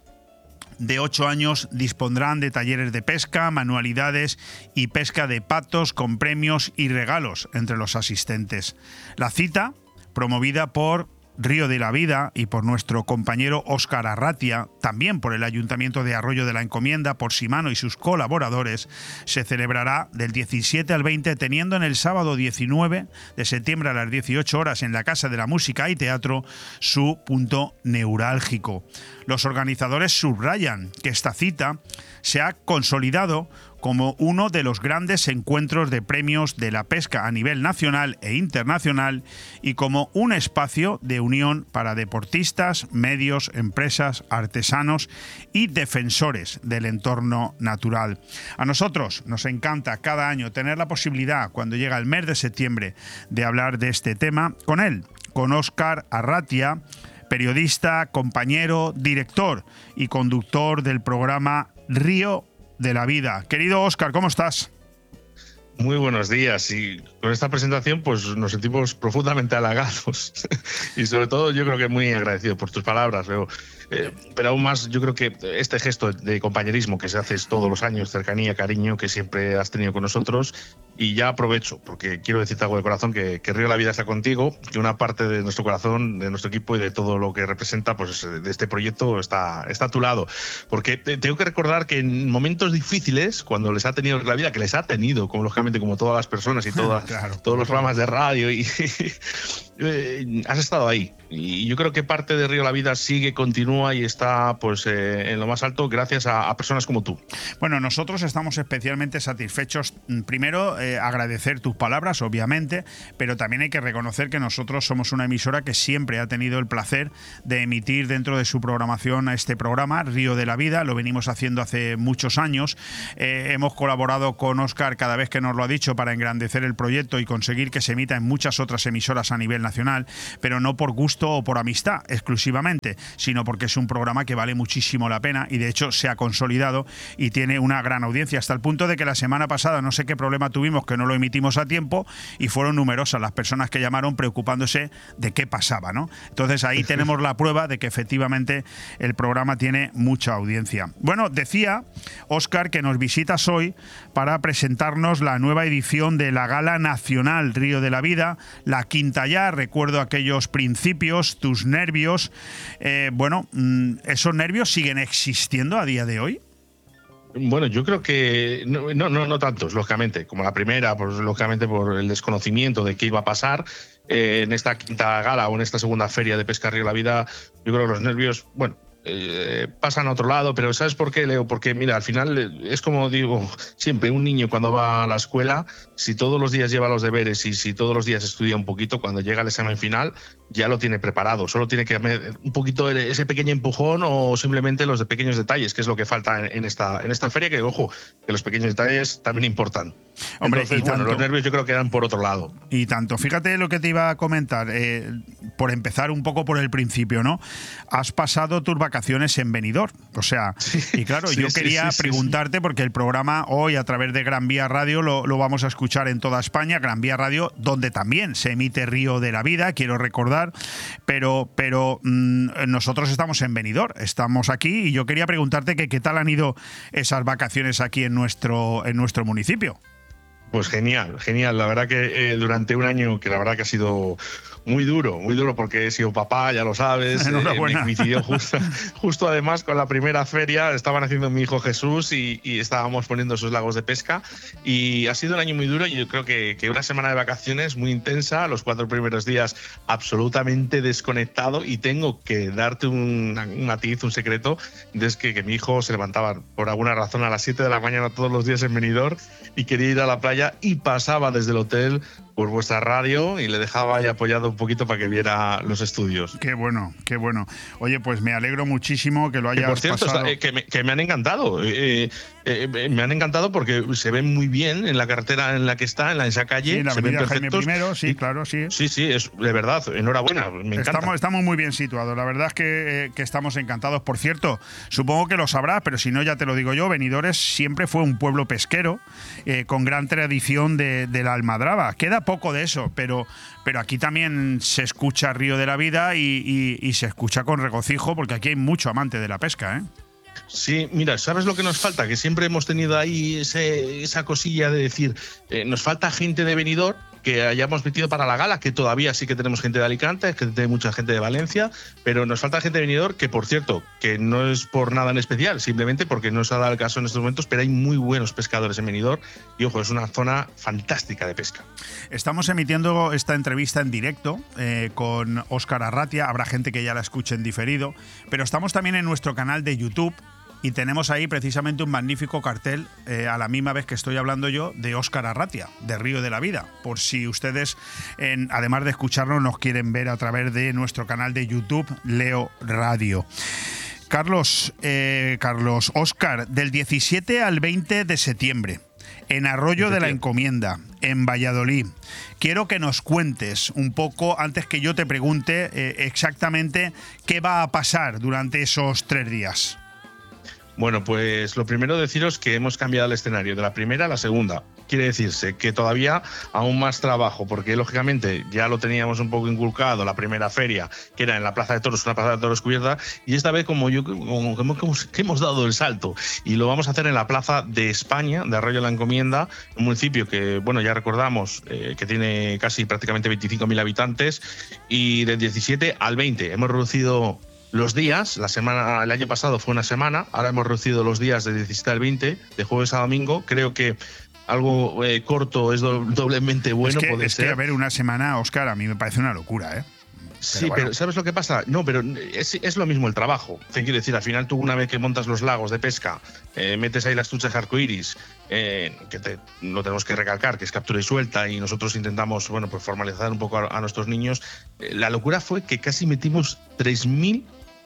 de ocho años dispondrán de talleres de pesca, manualidades y pesca de patos con premios y regalos entre los asistentes. La cita, promovida por Río de la Vida y por nuestro compañero Óscar Arratia, también por el Ayuntamiento de Arroyo de la Encomienda, por Shimano y sus colaboradores, se celebrará del diecisiete al veinte, teniendo en el sábado diecinueve de septiembre a las dieciocho horas en la Casa de la Música y Teatro su punto neurálgico. Los organizadores subrayan que esta cita se ha consolidado como uno de los grandes encuentros de premios de la pesca a nivel nacional e internacional y como un espacio de unión para deportistas, medios, empresas, artesanos y defensores del entorno natural. A nosotros nos encanta cada año tener la posibilidad, cuando llega el mes de septiembre, de hablar de este tema con él, con Óscar Arratia, periodista, compañero, director y conductor del programa Río de la Vida. Querido Óscar, ¿cómo estás? Muy buenos días, y con esta presentación pues nos sentimos profundamente halagados y sobre todo yo creo que muy agradecido por tus palabras, Leo. Eh, pero aún más yo creo que este gesto de compañerismo que se hace todos los años, cercanía, cariño que siempre has tenido con nosotros Y ya aprovecho, porque quiero decirte algo de corazón, que, que Río de la Vida está contigo, que una parte de nuestro corazón, de nuestro equipo y de todo lo que representa pues, de este proyecto está, está a tu lado. Porque te, tengo que recordar que en momentos difíciles, cuando les ha tenido Río de la Vida, que les ha tenido, como lógicamente como todas las personas y todas, claro, todos los programas de radio, y, y has estado ahí. Y yo creo que parte de Río de la Vida sigue, continúa y está pues eh, en lo más alto gracias a, a personas como tú. Bueno, nosotros estamos especialmente satisfechos. Primero, eh, agradecer tus palabras, obviamente, pero también hay que reconocer que nosotros somos una emisora que siempre ha tenido el placer de emitir dentro de su programación a este programa, Río de la Vida. Lo venimos haciendo hace muchos años. Eh, hemos colaborado con Óscar cada vez que nos lo ha dicho para engrandecer el proyecto y conseguir que se emita en muchas otras emisoras a nivel nacional, pero no por gusto o por amistad exclusivamente, sino porque es un programa que vale muchísimo la pena y de hecho se ha consolidado y tiene una gran audiencia, hasta el punto de que la semana pasada no sé qué problema tuvimos que no lo emitimos a tiempo y fueron numerosas las personas que llamaron preocupándose de qué pasaba, ¿no? Entonces ahí tenemos la prueba de que efectivamente el programa tiene mucha audiencia. Bueno, decía Óscar que nos visitas hoy para presentarnos la nueva edición de la Gala Nacional Río de la Vida, la quinta ya. Recuerdo aquellos principios, tus nervios. Eh, bueno, ¿esos nervios siguen existiendo a día de hoy? Bueno, yo creo que no, no, no, no tantos, lógicamente, como la primera, pues lógicamente por el desconocimiento de qué iba a pasar. Eh, en esta quinta gala o en esta segunda feria de pesca Río de la Vida, yo creo que los nervios, bueno, Eh, pasan a otro lado, pero ¿sabes por qué, Leo? Porque mira, al final es como digo siempre, un niño cuando va a la escuela, si todos los días lleva los deberes y si todos los días estudia un poquito, cuando llega el examen final ya lo tiene preparado, solo tiene que dar un poquito ese pequeño empujón o simplemente los de pequeños detalles, que es lo que falta en esta, en esta feria, que ojo, que los pequeños detalles también importan. Hombre, Entonces, y tanto, bueno, los nervios yo creo que eran por otro lado. Y tanto, fíjate lo que te iba a comentar, eh, por empezar un poco por el principio, ¿no? Has pasado tus vacaciones en Benidorm, o sea, sí, y claro, sí, yo quería sí, sí, preguntarte, sí. porque el programa hoy a través de Gran Vía Radio lo, lo vamos a escuchar en toda España, Gran Vía Radio, donde también se emite Río de la Vida, quiero recordar, pero, pero mmm, nosotros estamos en Benidorm, estamos aquí, y yo quería preguntarte que qué tal han ido esas vacaciones aquí en nuestro, en nuestro municipio. Pues genial, genial. La verdad que eh, durante un año que la verdad que ha sido muy duro, muy duro porque he sido papá, ya lo sabes. Enhorabuena. Eh, me coincidió justo, justo además con la primera feria, estaban haciendo mi hijo Jesús y, y estábamos poniendo esos lagos de pesca y ha sido un año muy duro y yo creo que, que una semana de vacaciones muy intensa, los cuatro primeros días absolutamente desconectado y tengo que darte un, un matiz, un secreto, es que, que mi hijo se levantaba por alguna razón a las siete de la mañana todos los días en Benidorm y quería ir a la playa y pasaba desde el hotel por vuestra radio y le dejaba ahí apoyado un poquito para que viera los estudios. Qué bueno, qué bueno. Oye, pues me alegro muchísimo que lo hayas que por cierto, pasado. Está, eh, que, me, que me han encantado. Eh, eh, me han encantado porque se ven muy bien en la carretera en la que está, en la, esa calle. Sí, en la se ven avenida Jaime perfectos. primero, sí, claro, sí. Sí, sí, es de verdad, enhorabuena, me encanta. Estamos, estamos muy bien situados, la verdad es que, eh, que estamos encantados. Por cierto, supongo que lo sabrás, pero si no ya te lo digo yo, Benidorm siempre fue un pueblo pesquero eh, con gran tradición de, de la almadraba. Queda poco de eso, pero, pero aquí también se escucha Río de la Vida y, y, y se escucha con regocijo porque aquí hay mucho amante de la pesca, ¿eh? Sí, mira, ¿sabes lo que nos falta? Que siempre hemos tenido ahí ese, esa cosilla de decir, eh, nos falta gente de Benidorm que hayamos metido para la gala, que todavía sí que tenemos gente de Alicante, que tenemos mucha gente de Valencia, pero nos falta gente de Benidorm, que por cierto, que no es por nada en especial, simplemente porque no se ha dado el caso en estos momentos, pero hay muy buenos pescadores en Benidorm y ojo, es una zona fantástica de pesca. Estamos emitiendo esta entrevista en directo eh, con Óscar Arratia, habrá gente que ya la escuche en diferido, pero estamos también en nuestro canal de YouTube. Y tenemos ahí precisamente un magnífico cartel, eh, a la misma vez que estoy hablando yo, de Óscar Arratia, de Río de la Vida. Por si ustedes, en, además de escucharnos, nos quieren ver a través de nuestro canal de YouTube, Leo Radio. Carlos, eh, Carlos, Óscar, del diecisiete al veinte de septiembre, en Arroyo de la Encomienda, en Valladolid. Quiero que nos cuentes un poco, antes que yo te pregunte eh, exactamente qué va a pasar durante esos tres días. Bueno, pues lo primero deciros que hemos cambiado el escenario de la primera a la segunda. quiere decirse que todavía aún más trabajo, porque lógicamente ya lo teníamos un poco inculcado la primera feria, que era en la Plaza de Toros, una Plaza de Toros cubierta, y esta vez como yo como, como, como que hemos dado el salto y lo vamos a hacer en la Plaza de España, de Arroyo de la Encomienda, un municipio que, bueno, ya recordamos eh, que tiene casi prácticamente veinticinco mil habitantes, y del diecisiete al veinte hemos reducido los días. La semana, el año pasado fue una semana, ahora hemos reducido los días de diecisiete al veinte, de jueves a domingo. Creo que algo eh, corto es do, doblemente bueno. Es que, puede es ser. que, a ver, una semana, Óscar, a mí me parece una locura, ¿eh? Sí, pero, bueno. pero ¿sabes lo que pasa? No, pero es, es lo mismo el trabajo. Te quiero decir, al final tú una vez que montas los lagos de pesca, eh, metes ahí las truchas arcoiris, eh, que te, lo tenemos que recalcar, que es captura y suelta, y nosotros intentamos, bueno, pues formalizar un poco a, a nuestros niños. Eh, la locura fue que casi metimos tres mil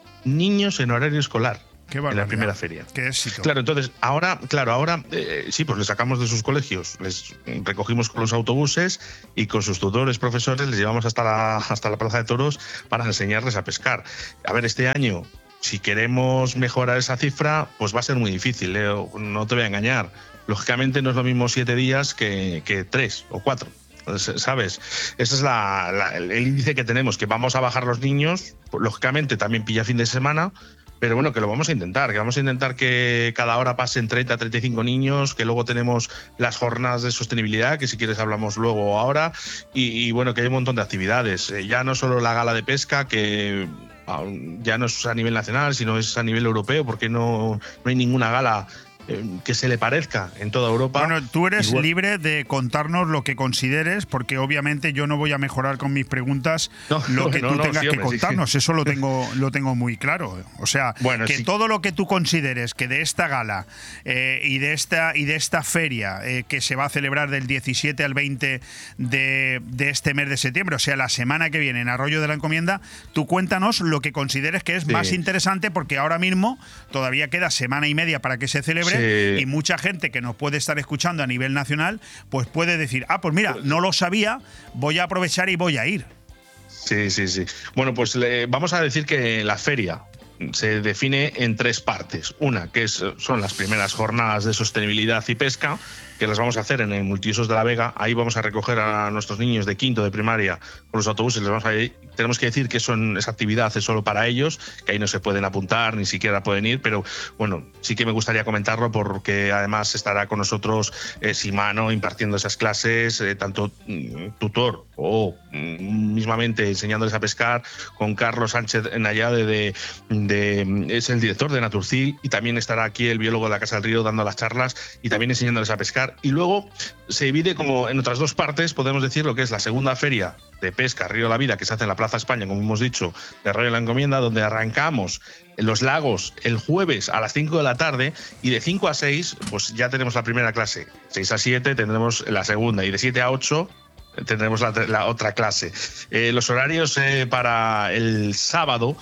niños en horario escolar. Qué en la primera feria. Qué éxito. Claro, entonces, ahora, claro, ahora eh, sí, pues les sacamos de sus colegios, les recogimos con los autobuses y con sus tutores, profesores, les llevamos hasta la, hasta la Plaza de Toros para enseñarles a pescar. A ver, este año, si queremos mejorar esa cifra, pues va a ser muy difícil, Leo, no te voy a engañar. Lógicamente no es lo mismo siete días que, que tres o cuatro. ¿Sabes? Ese es la, la, el índice que tenemos, que vamos a bajar los niños, lógicamente también pilla fin de semana, pero bueno, que lo vamos a intentar, que vamos a intentar que cada hora pasen treinta, treinta y cinco niños, que luego tenemos las jornadas de sostenibilidad, que si quieres hablamos luego o ahora, y, y bueno, que hay un montón de actividades, eh, ya no solo la gala de pesca, que ya no es a nivel nacional, sino es a nivel europeo, porque no, no hay ninguna gala que se le parezca en toda Europa. Bueno, tú eres Igual. libre de contarnos lo que consideres, porque obviamente yo no voy a mejorar con mis preguntas no, lo que no, tú no, tengas sí, que hombre, contarnos. sí. Eso lo tengo, lo tengo muy claro. O sea, bueno, que sí. todo lo que tú consideres que de esta gala eh, y de esta y de esta feria eh, que se va a celebrar del diecisiete al veinte de, de este mes de septiembre, o sea, la semana que viene en Arroyo de la Encomienda, tú cuéntanos lo que consideres que es sí. más interesante, porque ahora mismo todavía queda semana y media para que se celebre, sí. y mucha gente que nos puede estar escuchando a nivel nacional, pues puede decir, ah, pues mira, no lo sabía, voy a aprovechar y voy a ir. Sí, sí, sí. Bueno, pues le, vamos a decir que la feria se define en tres partes. Una, que es, son las primeras jornadas de sostenibilidad y pesca, que las vamos a hacer en el Multiusos de la Vega. Ahí vamos a recoger a nuestros niños de quinto de primaria con los autobuses. Les vamos a ir. Tenemos que decir que son, esa actividad es solo para ellos, que ahí no se pueden apuntar, ni siquiera pueden ir, pero bueno, sí que me gustaría comentarlo porque además estará con nosotros eh, Simano impartiendo esas clases, eh, tanto mm, tutor o mm, mismamente enseñándoles a pescar, con Carlos Sánchez Nayade, de, de, es el director de Naturcil, y también estará aquí el biólogo de la Casa del Río dando las charlas y también enseñándoles a pescar. Y luego se divide como en otras dos partes, podemos decir, lo que es la segunda feria de pesca Río de la Vida, que se hace en la Plaza España, como hemos dicho, de Arroyo de la Encomienda, donde arrancamos en los lagos el jueves a las cinco de la tarde, y de cinco a seis pues ya tenemos la primera clase, seis a siete tendremos la segunda, y de siete a ocho tendremos la, la otra clase. Eh, los horarios eh, para el sábado,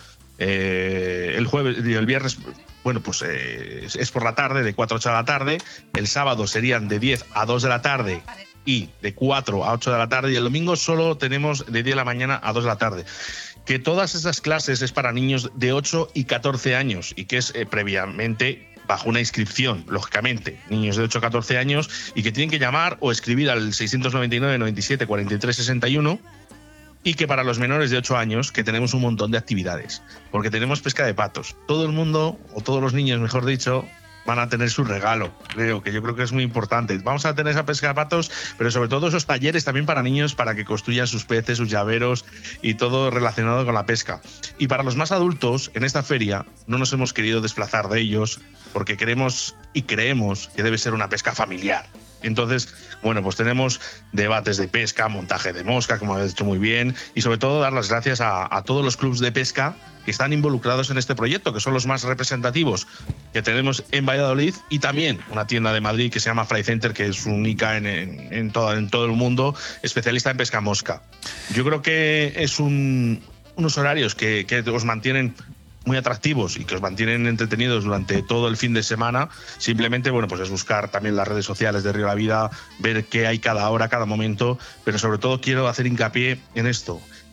eh, el jueves y el viernes, bueno, pues eh, es por la tarde, de cuatro a ocho de la tarde. El sábado serían de diez a dos de la tarde y de cuatro a ocho de la tarde. Y el domingo solo tenemos de diez de la mañana a dos de la tarde. Que todas esas clases es para niños de ocho y catorce años, y que es eh, previamente bajo una inscripción, lógicamente, niños de ocho a catorce años, y que tienen que llamar o escribir al seiscientos noventa y nueve, noventa y siete, cuarenta y tres, sesenta y uno. Y que para los menores de ocho años, que tenemos un montón de actividades, porque tenemos pesca de patos. Todo el mundo, o todos los niños, mejor dicho, van a tener su regalo, creo que yo creo que es muy importante. Vamos a tener esa pesca de patos, pero sobre todo esos talleres también para niños, para que construyan sus peces, sus llaveros y todo relacionado con la pesca. Y para los más adultos, en esta feria no nos hemos querido desplazar de ellos, porque queremos y creemos que debe ser una pesca familiar. Entonces, bueno, pues tenemos debates de pesca, montaje de mosca, como habéis dicho muy bien, y sobre todo dar las gracias a, a todos los clubes de pesca que están involucrados en este proyecto, que son los más representativos que tenemos en Valladolid, y también una tienda de Madrid que se llama Fry Center, que es única en, en, en, todo, en todo el mundo, especialista en pesca mosca. Yo creo que es un, unos horarios que, que os mantienen muy atractivos y que os mantienen entretenidos durante todo el fin de semana. Simplemente, bueno, pues es buscar también las redes sociales de Río de la Vida, ver qué hay cada hora, cada momento, pero sobre todo quiero hacer hincapié en esto,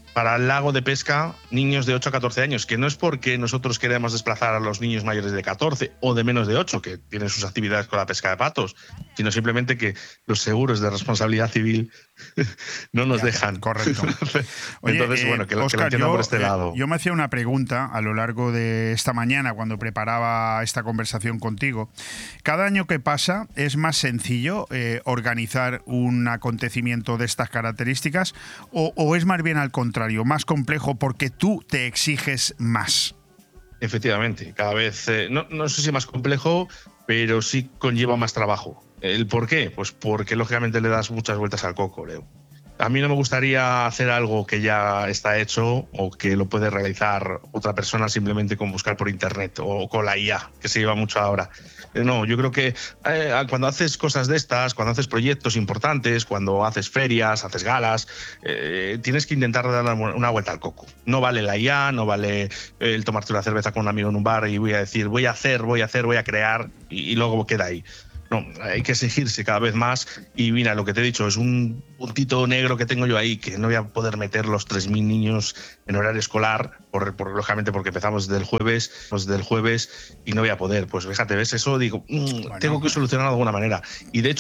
para el lago de pesca niños de ocho a catorce años, que no es porque nosotros queremos desplazar a los niños mayores de catorce o de menos de ocho, que tienen sus actividades con la pesca de patos, sino simplemente que los seguros de responsabilidad civil no nos ya, dejan. Correcto. Oye, Entonces, bueno, que, Óscar, que lo entiendan yo, por este eh, lado. Yo me hacía una pregunta a lo largo de esta mañana cuando preparaba esta conversación contigo. Cada año que pasa es más sencillo eh, organizar un acontecimiento de estas características o, o es más bien al contrario, más complejo porque tú te exiges más. Efectivamente, cada vez, eh, no, no sé si más complejo, pero sí conlleva más trabajo. ¿El por qué? Pues porque lógicamente le das muchas vueltas al coco, Leo. A mí no me gustaría hacer algo que ya está hecho o que lo puede realizar otra persona simplemente con buscar por internet o con la I A, que se lleva mucho ahora. No, yo creo que eh, cuando haces cosas de estas, cuando haces proyectos importantes, cuando haces ferias, haces galas, eh, tienes que intentar dar una vuelta al coco. No vale la I A, no vale el tomarte una cerveza con un amigo en un bar y voy a decir voy a hacer, voy a hacer, voy a crear y, y luego queda ahí. No, hay que exigirse cada vez más y mira, lo que te he dicho es un puntito negro que tengo yo ahí, que no voy a poder meter los tres mil niños en horario escolar, por, por, lógicamente porque empezamos desde el jueves, desde el jueves y no voy a poder. Pues fíjate, ves eso, digo, mmm, bueno, tengo que solucionarlo de alguna manera. Y de hecho,